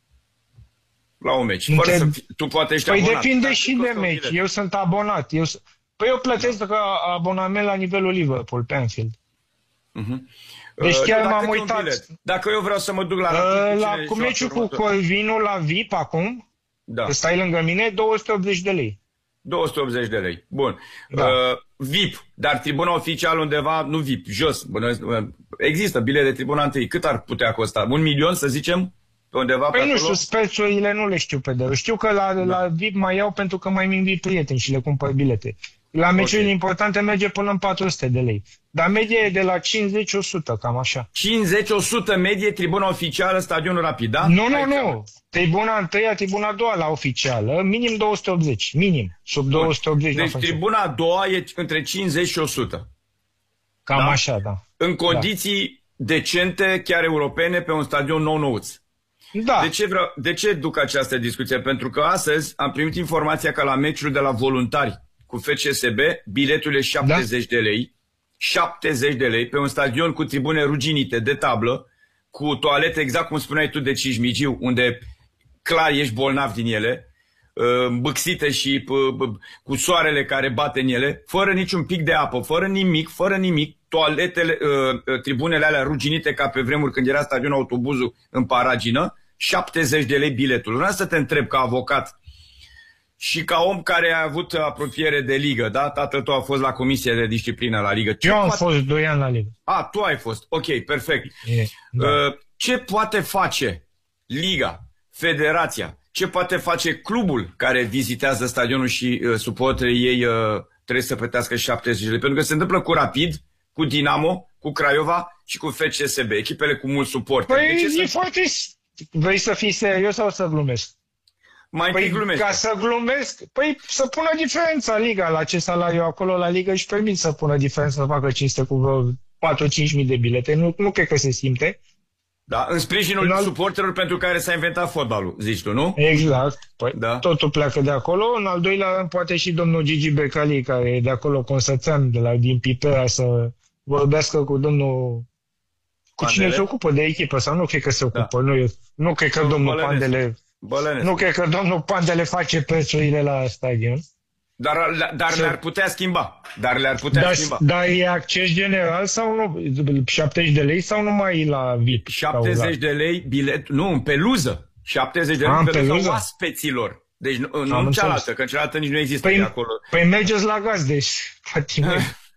La un meci. Între... Fără să fi... Tu poate ești păi abonat. Depinde da, și de meci. Eu sunt abonat. Eu... Păi eu plătesc da. ca abonament la nivelul Liverpool, pe Anfield. Uh-huh. Deci chiar m-am uitat. Dacă eu vreau să mă duc la... Uh, la cu meciul cu Corvinul la V I P acum, da. Că stai lângă mine, două sute optzeci de lei. două sute optzeci de lei. Bun. Da. Uh, V I P, dar tribuna oficială undeva, nu V I P, jos. Există bilet de tribuna întâi. Cât ar putea costa? Un milion, să zicem? Pe undeva păi pe nu acolo? știu, prețurile nu le știu pe de. Știu că la, da. la V I P mai iau pentru că mai mi-invit prieteni și le cumpăr bilete. La meciurile okay. importante merge până în patru sute de lei. Dar media e de la cincizeci la o sută, cam așa. cincizeci la o sută medie, tribuna oficială, stadionul Rapid, da? Nu, nu, Aici. nu. Tribuna întâia, tribuna a doua la oficială, minim două sute optzeci. Minim. Sub Bun. două sute optzeci. Deci tribuna a doua e între cincizeci și o sută. Cam da? așa, da. În condiții da. decente, chiar europene, pe un stadion nou-nouț. Da. De ce, vreau, de ce duc această discuție? Pentru că astăzi am primit informația că la meciul de la voluntari cu F C S B, biletul e șaptezeci da? de lei, șaptezeci de lei, pe un stadion cu tribune ruginite de tablă, cu toalete, exact cum spuneai tu, de Cismigiu, unde clar ești bolnav din ele, îmbâxite și cu soarele care bate în ele, fără niciun pic de apă, fără nimic, fără nimic, toaletele, tribunele alea ruginite ca pe vremuri când era stadionul Autobuzul în Paragină, șaptezeci de lei biletul. Vreau să te întreb ca avocat și ca om care a avut apropiere de ligă, da? Tatăl tău a fost la comisie de disciplină la ligă. Ce Eu am poate... fost doi ani la ligă. A, tu ai fost. Ok, perfect. E, da. uh, ce poate face liga, federația, ce poate face clubul care vizitează stadionul și uh, suporterii ei uh, trebuie să plătească șaptezeci de lei? Pentru că se întâmplă cu Rapid, cu Dinamo, cu Craiova și cu F C S B, echipele cu mulți suporteri. Păi de ce e să... foarte... Vrei să fii serios sau să glumesc? Mai păi, glumește. Ca să glumesc, păi să pună diferența liga la ce salariu acolo la ligă și permit să pună diferența, să facă cinste cu vreo patru-cinci mii de bilete. Nu, nu cred că se simte. Da, în sprijinul în alt... suporterilor pentru care s-a inventat fotbalul, zici tu, nu? Exact. Păi da. Totul pleacă de acolo. În al doilea rând, poate și domnul Gigi Becali, care e de acolo, consățean, de la, din Pipera, să vorbească cu domnul... Cu Pandele? Cine se ocupă de echipă, sau nu cred că se ocupă. Da. Nu, nu cred că domnul Bălănescu. Pandele... Bălănescu. Nu cred că domnul Pandele face prețurile la stadion. Dar, dar le-ar putea schimba. Dar le-ar putea dar, schimba. Dar e acces general sau nu? șaptezeci de lei sau numai la V I P? șaptezeci de lei bilet, nu, în peluză. șaptezeci de lei în peluză oaspeților. Deci nu, nu în cealaltă, că în cealaltă nici nu există păi, acolo. Păi mergeți la gazde, Fatima.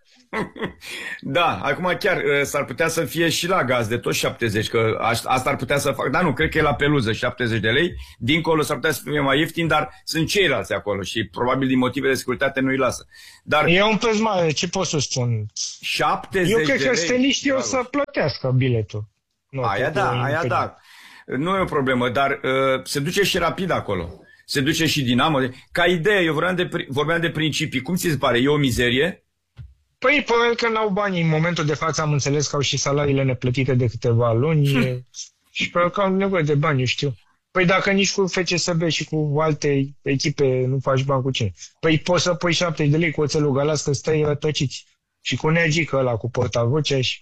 Da, acum chiar s-ar putea să fie și la gazde, tot șaptezeci, că asta ar putea să fac. Dar nu, cred că e la peluză, șaptezeci de lei. Dincolo s-ar putea să fie mai ieftin, dar sunt ceilalți acolo și probabil din motive de securitate nu-i lasă. Dar e un preț mare, ce pot să spun? șaptezeci Eu cred de că lei, steliștii o să plătească biletul. Nu, aia da, aia da. Nu e o problemă, dar uh, se duce și Rapid acolo. Se duce și Dinamo. Ca idee, eu vorbeam de, vorbeam de principii. Cum ți se pare? E o mizerie? Păi, probabil că n-au bani. În momentul de față am înțeles că au și salariile neplătite de câteva luni hmm. și probabil că au nevoie de bani, eu știu. Păi dacă nici cu F C S B și cu alte echipe nu faci bani, cu cine? Păi poți să pui șaptezeci de lei cu oțelul Galați, că stai rătăciți. Și cu Negică ăla, cu portavocea și...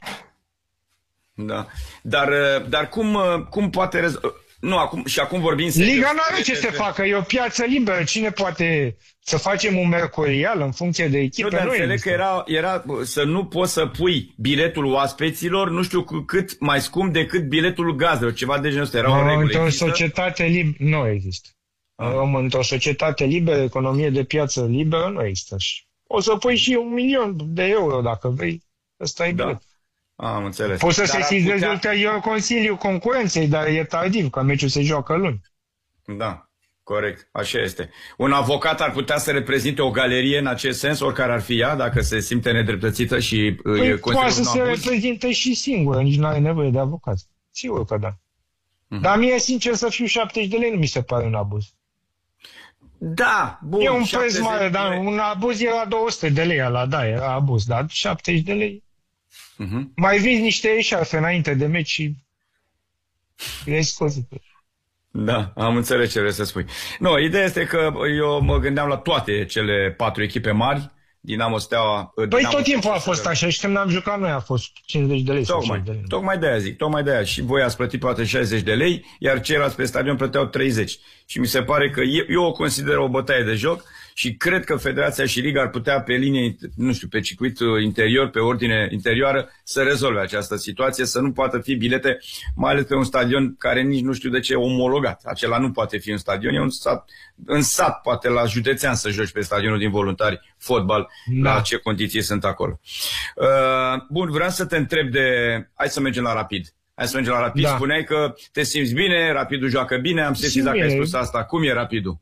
Da. Dar, dar cum, cum poate... Rez... Nu, acum, și acum vorbim... Liga nu are ce să facă, e o piață liberă. Cine poate să facem un mercurial în funcție de echipe? Nu, dar înțeleg că era, era să nu poți să pui biletul oaspeților, nu știu cât mai scump decât biletul gazdelor, ceva de genul ăsta. Era o regulă. Într-o societate liberă nu există. Ah. Într-o societate liberă, economie de piață liberă, nu există. O să pui și un milion de euro dacă vrei. Ăsta e bilet. Da. Am înțeles. Poți să se sesizezi ulterior Consiliul Concurenței, dar e tardiv, că meciul se joacă luni. Da, corect, așa este. Un avocat ar putea să reprezinte o galerie în acest sens, oricare ar fi ea, dacă se simte nedreptățită și păi e poate să se reprezinte și singură, nici nu are nevoie de avocat. Sigur că da. Mm-hmm. Dar mie, sincer să fiu, șaptezeci de lei nu mi se pare un abuz. Da, bun. E un preț mare, dar un abuz era două sute de lei, ăla, da, era abuz, dar șaptezeci de lei... Uh-huh. Mai vinzi niște eșarfe înainte de meci și le-ai scos. Da, am înțeles ce vrei să spui. Nu, ideea este că eu mă gândeam la toate cele patru echipe mari, Dinamo, Steaua... Păi Dinamo, tot timpul a fost așa și când am jucat noi a fost cincizeci de lei. Tocmai, de lei. tocmai de aia zic, tocmai de aia. Și voi ați plătit poate șaizeci de lei, iar ceilalți pe stadion plăteau treizeci. Și mi se pare că eu, eu o consider o bătaie de joc și cred că Federația și Liga ar putea pe linie, nu știu, pe circuit interior, pe ordine interioară, să rezolve această situație, să nu poată fi bilete, mai ales pe un stadion care nici nu știu de ce e omologat. Acela nu poate fi un stadion, e un sat, în sat, poate la județean să joci pe stadionul din Voluntari fotbal, da. La ce condiții sunt acolo. Uh, bun, vreau să te întreb de... Hai să mergem la Rapid. Hai să mergem la Rapid. Da. Spuneai că te simți bine, Rapidul joacă bine, am sesizat că ai spus asta. Cum e Rapidul?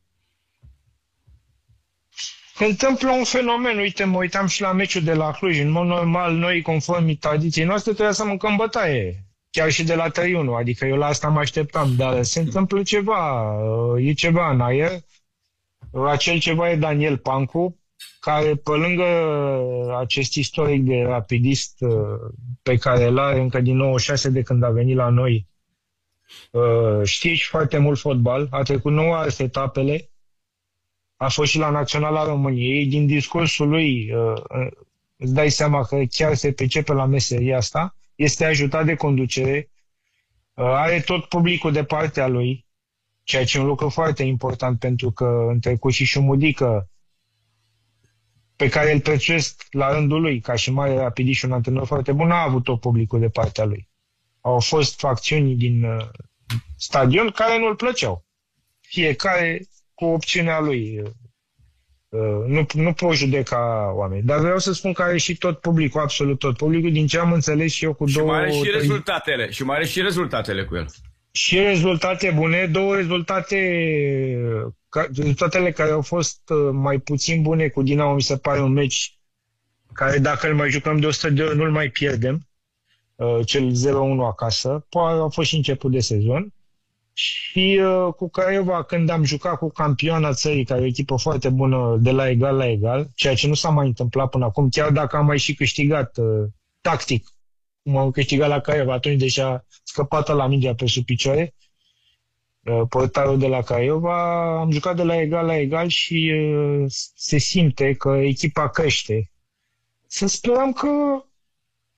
Se întâmplă un fenomen, uite, mă uitam și la meciul de la Cluj. În mod normal, noi, conform tradiției noastre, trebuia să mâncăm bătaie. Chiar și de la trei unu, adică eu la asta mă așteptam, dar se întâmplă ceva, e ceva în aer. Acel ceva e Daniel Pancu, care pe lângă acest istoric de rapidist pe care îl are încă din nouăzeci și șase de când a venit la noi, știe și foarte mult fotbal, a trecut nouă alte etapele, a fost și la Naționala României, din discursul lui îți dai seama că chiar se pricepe la meseria asta, este ajutat de conducere, are tot publicul de partea lui, ceea ce e un lucru foarte important, pentru că în trecut și Șumudică, pe care îl prețuiesc la rândul lui, ca și mare rapidist și un antrenor foarte bun, a avut tot publicul de partea lui. Au fost facțiuni din uh, stadion care nu-l plăceau. Fiecare cu opțiunea lui. Uh, nu, nu pot judeca oameni. Dar vreau să spun că are și tot publicul, absolut tot publicul, din ce am înțeles și eu cu și două... Și mai are și rezultatele. Și mai are și rezultatele cu el. Și rezultate bune, două rezultate, rezultatele care au fost mai puțin bune cu Dinamo, mi se pare un meci care dacă îl mai jucăm de o sută de ori nu-l mai pierdem, cel zero unu acasă, poate a fost și început de sezon. Și cu Craiova, când am jucat cu campioana țării, care e o echipă foarte bună, de la egal la egal, ceea ce nu s-a mai întâmplat până acum, chiar dacă am mai și câștigat tactic, cum am câștigat la Craiova atunci, deși a scăpat la mingea pe sub picioare, portarul de la Craiova, am jucat de la egal la egal și se simte că echipa crește. Să sperăm că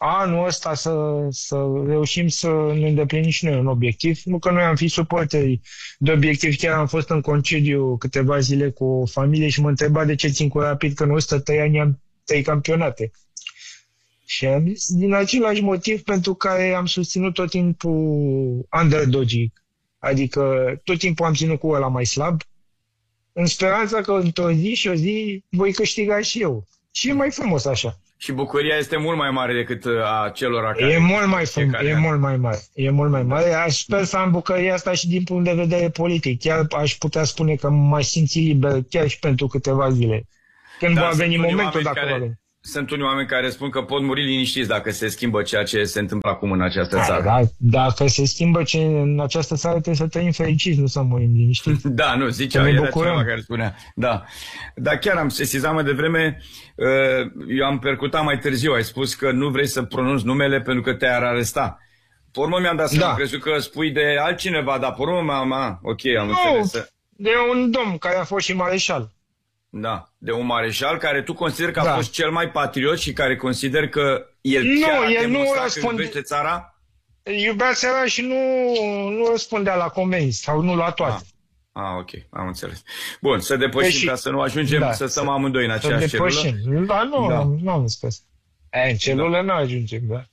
anul ăsta să, să reușim să ne îndeplinim și noi un obiectiv. Nu că noi am fi suporteri de obiectiv, chiar am fost în concediu câteva zile cu o familie și mă întreba de ce țin cu Rapid, că în o sută trei ani am trei campionate. Și am zis, din același motiv pentru care am susținut tot timpul underdogii. Adică tot timpul am ținut cu ăla mai slab, în speranța că într-o zi și o zi voi câștiga și eu. Și e mai frumos așa. Și bucuria este mult mai mare decât a celor care... E mult mai frumos, e mult mai mare. E mult mai mare. Aș sper să am bucuria asta și din punct de vedere politic. Chiar aș putea spune că m-aș simți liber chiar și pentru câteva zile. Când da, va veni momentul, dacă care... va veni. Sunt unii oameni care spun că pot muri liniștiți dacă se schimbă ceea ce se întâmplă acum în această da, țară. Da, dacă se schimbă ce în această țară, trebuie să trăim fericiți, nu să murim liniștiți. Da, nu, zicea, era cineva care spunea. Da. Dar chiar am sesizat mai devreme, eu am percutat mai târziu, ai spus că nu vrei să pronunți numele pentru că te-ar aresta. Pe urmă mi-am dat seama, da. crezut că spui de altcineva, dar pe urmă, am, ok, am nu, înțeles. De un domn care a fost și mareșal. Da, de un mareșal care tu consideri că a da. fost cel mai patriot și care consider că el nu, chiar a el demonstrat nu răspunde... că iubește țara? Iubea țara și nu, nu răspundea la comenzi sau nu la toate. Ah, ah ok, am înțeles. Bun, să depășim și... ca să nu ajungem da, să stăm amândoi în aceeași celulă. Da, nu, da. nu, nu am spus. E, în celulă da. nu ajungem, da.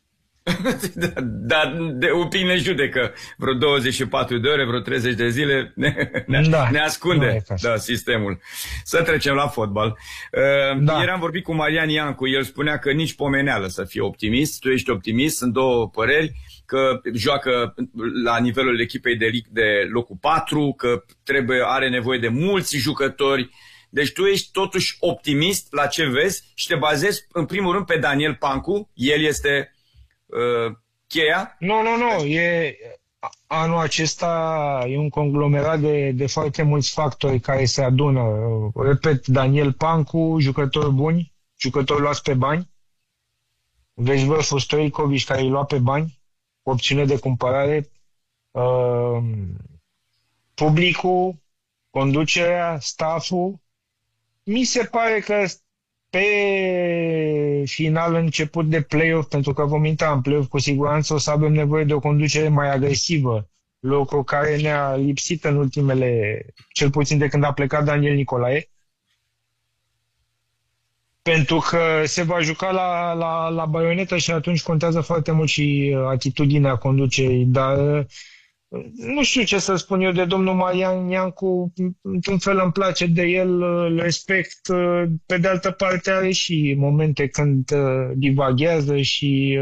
Dar de un pic ne judecă vreo douăzeci și patru de ore, vreo treizeci de zile, ne, ne, da, ne ascunde da, sistemul. Să trecem la fotbal. Da. Ieri am vorbit cu Marian Iancu, el spunea că nici pomeneală să fie optimist, tu ești optimist, sunt două păreri, că joacă la nivelul echipei de, de locul patru, că trebuie, are nevoie de mulți jucători. Deci tu ești totuși optimist la ce vezi și te bazezi în primul rând pe Daniel Pancu, el este... Uh, cheia? Nu, nu, nu. E, anul acesta e un conglomerat de, de foarte mulți factori care se adună. Repet, Daniel Pancu, jucători buni, jucători luați pe bani. Vezi vârful Stoicovici care îi lua pe bani, opțiune de cumpărare. Uh, publicul, conducerea, stafful. Mi se pare că pe final, început de play-off, pentru că vom intra în play-off, cu siguranță o să avem nevoie de o conducere mai agresivă, lucru care ne-a lipsit în ultimele, cel puțin de când a plecat Daniel Nicolae, pentru că se va juca la, la, la baionetă și atunci contează foarte mult și atitudinea conducerii, dar nu știu ce să spun eu de domnul Marian Iancu, într-un fel îmi place de el, îl respect, pe de altă parte are și momente când divaghează și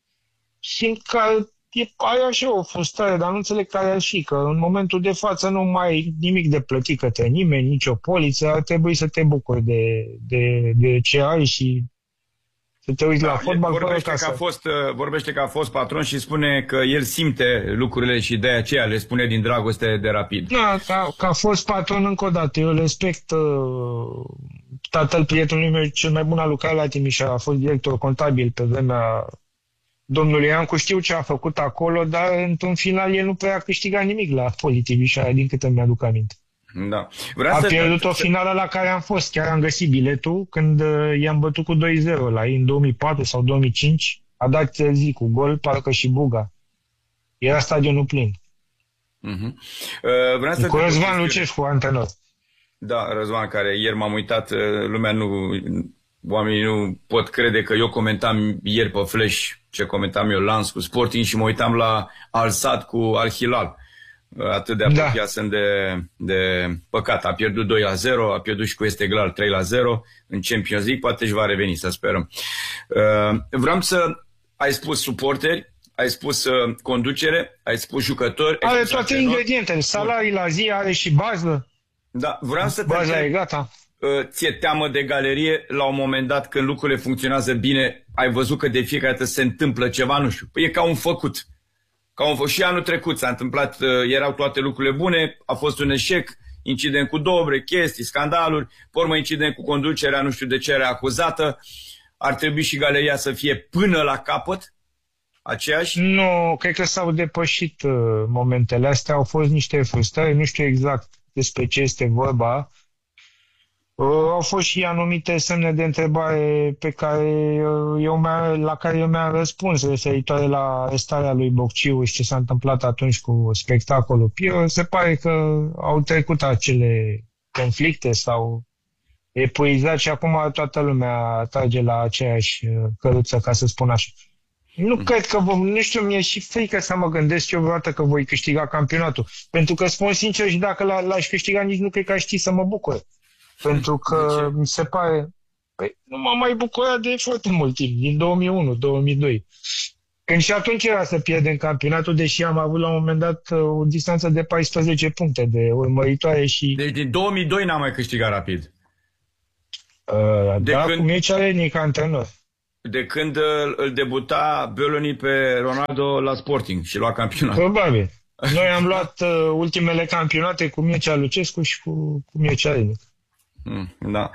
simt că are așa o frustrare, dar nu înțeleg care ar fi, că în momentul de față nu mai ai nimic de plătit către nimeni, nicio poliță, ar trebui să te bucuri de, de, de ce ai și să te uiți da, la fotbal. Vorbește că, a fost, vorbește că a fost patron și spune că el simte lucrurile și de aceea le spune din dragoste de Rapid. Da, că, că a fost patron încă o dată. Eu respect uh, tatăl prietenului meu, cel mai bun a lucrat la Timișoara, a fost director contabil pe vremea domnului Iancu. Știu ce a făcut acolo, dar într-un final el nu prea a câștigat nimic la Poli Timișoara, din câte mi-aduc aminte. Da. A pierdut o finală la care am fost. Chiar am găsit biletul când uh, i-am bătut cu doi zero la ei în două mii patru sau două mii cinci. A dat zi cu gol, parcă și Buga. Era stadionul plin. Uh-huh. Uh, vreau să cu Răzvan Lucescu, antrenor. Da, Răzvan, care ieri m-am uitat, lumea nu... Oamenii nu pot crede că eu comentam ieri pe Flash ce comentam eu Lens cu Sporting și mă uitam la Al Sadd cu Al Hilal. Atât de apropiat da. sunt de, de păcat. A pierdut doi la zero, a pierdut și cu Esteghlal trei la zero în Champions League, poate își va reveni, să sperăm. Uh, vreau să... Ai spus suporteri, ai spus uh, conducere, ai spus jucători... Are toate ingredientele, salarii la zi, are și bază. Da, vreau să te Baza e gata. Uh, ție teamă de galerie la un moment dat când lucrurile funcționează bine, ai văzut că de fiecare dată se întâmplă ceva, nu știu, e ca un făcut. Ca un, și anul trecut s-a întâmplat, erau toate lucrurile bune, a fost un eșec, incident cu Dobre, chestii, scandaluri, pe urmă incident cu conducerea, nu știu de ce era acuzată. Ar trebui și galeria să fie până la capăt aceeași? Nu, cred că s-au depășit uh, momentele astea, au fost niște frustrări, nu știu exact despre ce este vorba. Au fost și anumite semne de întrebare pe care eu la care eu mi-am răspuns referitoare la arestarea lui Bocciu și ce s-a întâmplat atunci cu spectacolul Piro. Se pare că au trecut acele conflicte sau epuizat și acum toată lumea trage la aceeași căruță, ca să spun așa. Nu cred că vom, nu știu, mi-e și frică să mă gândesc eu vreodată că voi câștiga campionatul. Pentru că, spun sincer, și dacă l-aș câștiga, nici nu cred că aș ști să mă bucur. Pentru că mi se pare... Păi, nu m-am mai bucurat de foarte mult timp, din două mii unu două mii doi. Când și atunci era să pierdem campionatul, deși am avut la un moment dat o distanță de paisprezece puncte de urmăritoare și... Deci din două mii doi n-am mai câștigat Rapid. Uh, de da, când... cu Mircea Rednic antrenor. De când îl debuta Bölöni pe Ronaldo la Sporting și lua campionatul. Probabil. Noi am luat uh, ultimele campionate cu Mircea Lucescu și cu, cu Mircea Rednic. Mm, da.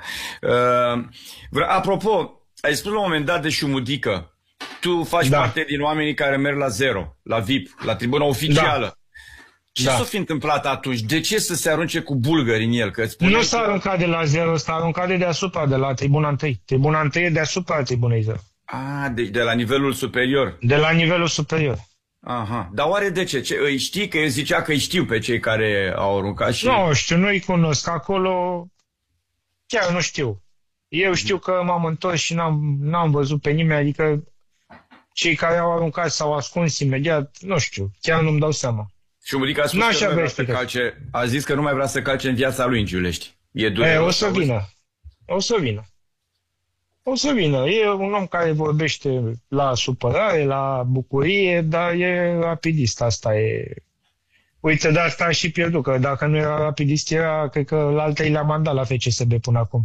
Uh, apropo, ai spus la un moment dat de Șumudică. Tu faci da. parte din oamenii care merg la zero, la V I P, la tribuna oficială. Da. Ce da. s-a fi întâmplat atunci? De ce să se arunce cu bulgări în el? Că nu s-a aruncat de la zero, s-a aruncat de deasupra, de la tribuna întâi. Tribuna întâi e deasupra tribunei zero. Ah, deci de la nivelul superior. De la nivelul superior. Aha. Dar oare de ce? ce? Îi știi? Că el zicea că îi știu pe cei care au aruncat și... Nu știu, nu-i cunosc. Acolo chiar nu știu. Eu știu că m-am întors și n-am, n-am văzut pe nimeni, adică cei care au aruncat s-au ascuns imediat, nu știu, chiar nu-mi dau seama. Și Mudica a spus că nu vrea să calce, a zis că nu mai vrea să calce în viața lui în Giulești. E dureros. E, o să vină. O să vină. O să vină. E un om care vorbește la supărare, la bucurie, dar e rapidist. Asta e... Uite, de asta a și pierdut, că dacă nu era rapidist, era, cred că, la al treilea mandat la F C S B până acum.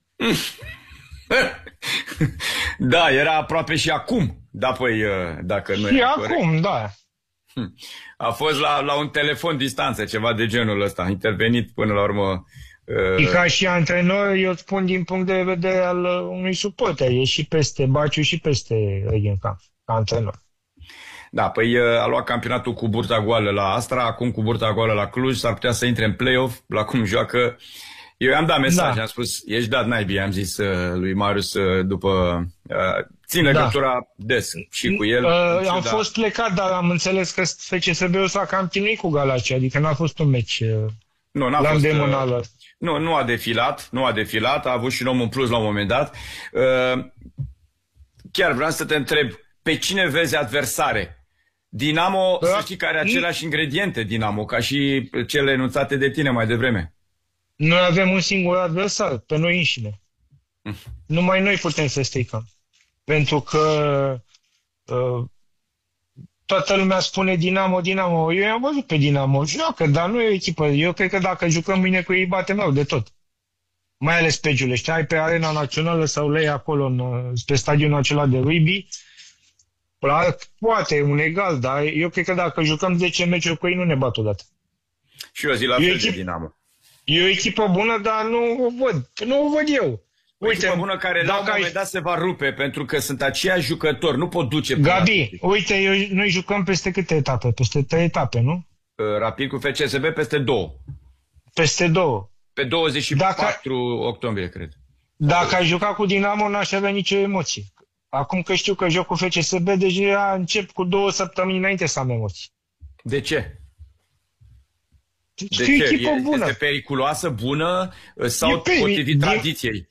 Da, era aproape și acum. Da, păi, dacă nu și era acum, corect. Da. A fost la, la un telefon distanță, ceva de genul ăsta. A intervenit până la urmă. Uh... Ca și antrenor, eu spun din punct de vedere al unui suporter. E și peste Baciu și peste Regenca, ca antrenor. Da, păi a luat campionatul cu burta goală la Astra, acum cu burta goală la Cluj, s-ar putea să intre în play-off, la cum joacă. Eu i-am dat mesaj, da. am spus, ești dat naibii, am zis uh, lui Marius uh, după... Uh, țin legătura da. des și cu el. Uh, am dat. fost plecat, dar am înțeles că F C S B-ul s-a cam chinuit cu Galați, adică n-a fost un meci uh, nu, n-a la fost, îndemână. Uh, nu, nu a defilat, nu a defilat, a avut și un om în plus la un moment dat. Uh, chiar vreau să te întreb, pe cine vezi adversare? Dinamo, da. să știi că are aceleași ingrediente, Dinamo, ca și cele enunțate de tine mai devreme. Noi avem un singur adversar, pe noi înșine. Mm. Numai noi putem să stricăm. Pentru că uh, toată lumea spune Dinamo, Dinamo. Eu i-am văzut pe Dinamo, joacă, dar nu e o echipă. Eu cred că dacă jucăm mâine cu ei, batem rău de tot. Mai ales pe Giulești. Ai pe Arena Națională sau lei acolo, în, pe stadionul acela de rugby. Poate un egal, dar eu cred că dacă jucăm zece meciuri cu ei, nu ne bat odată. Și eu zic la fel de Dinamo. E o echipă bună, dar nu o văd. Nu o văd eu. O uite, echipă bună care la un moment dat se va rupe, pentru că sunt aceiași jucători, nu pot duce... Gabi, uite, eu, noi jucăm peste câte etape? Peste trei etape, nu? Rapid cu F C S B peste două. Peste două. Pe douăzeci și patru dacă, octombrie, cred. Dacă ai jucat cu Dinamo, n-aș avea nicio emoție. Acum că știu că joc cu F C S B, deja încep cu două săptămâni înainte să am emoții. De ce? De ce? Echipă bună. Este periculoasă, bună sau e potrivit din... tradiției?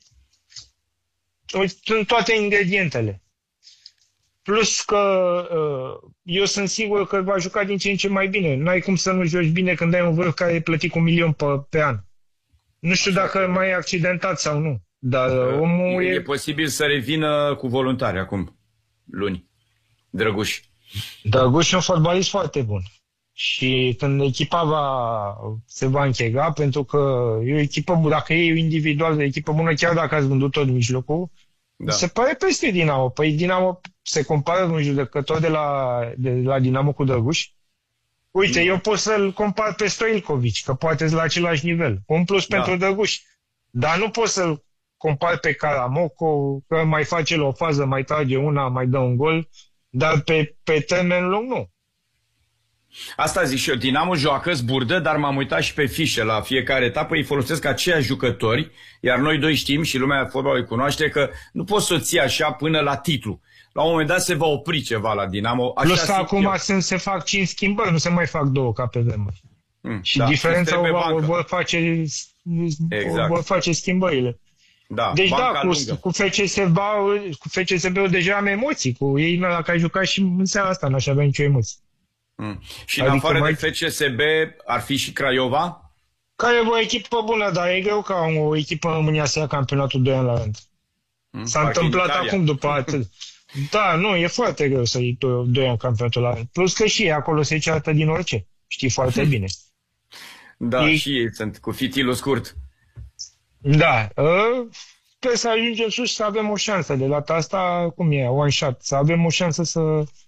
Sunt toate ingredientele. Plus că uh, eu sunt sigur că va juca din ce în ce mai bine. N-ai cum să nu joci bine când ai un vârf care e plătit cu un milion pe, pe an. Nu știu dacă mai e accidentat sau nu. Dar uh, omul e, e... e posibil să revină cu voluntari acum, luni. Drăguș. Drăguș e un fotbalist foarte bun. Și când echipa va, se va închega, pentru că e o echipă bună, dacă e individual de echipă bună, chiar dacă ați vândut tot mijlocul, da. se pare peste Dinamo. Păi Dinamo se compară un judecător de la, de la Dinamo cu Drăguș. Uite, da. eu pot să-l compar pe Stoilkovic, că poate la același nivel. Un plus da. pentru Drăguș. Dar nu pot să-l compar pe Karamoco, că mai face o fază, mai trage una, mai dă un gol, dar pe, pe termen lung nu. Asta zic și eu, Dinamo joacă zburdă, dar m-am uitat și pe fișe la fiecare etapă, îi folosesc aceiași jucători, iar noi doi știm și lumea fotbalului cunoaște că nu poți să ții așa până la titlu. La un moment dat se va opri ceva la Dinamo. Așa Plus că acum se, se fac cinci schimbări, nu se mai fac două ca pe vremuri. Mm, și da, diferența o, o vor face, exact. o vor face schimbările. Da, deci da, cu, cu F C S B-ul, cu F C S B-ul deja am emoții. Cu ei la care ai jucat și în seara asta n-aș avea nicio emoție. Mm. Și adică în afară mai... de F C S B ar fi și Craiova? Craiova o echipă bună, dar e greu ca o echipă în România să ia campionatul doi ani la rând. Mm, S-a întâmplat acum după atât. Da, nu, e foarte greu să iei doi ani campionatul la rând. Plus că și ei acolo se ceartă din orice. Știi foarte bine. Da, ei... și ei sunt cu fitilul scurt. Da, trebuie să ajungem sus să avem o șansă. De data asta, cum e, one shot, să avem o șansă să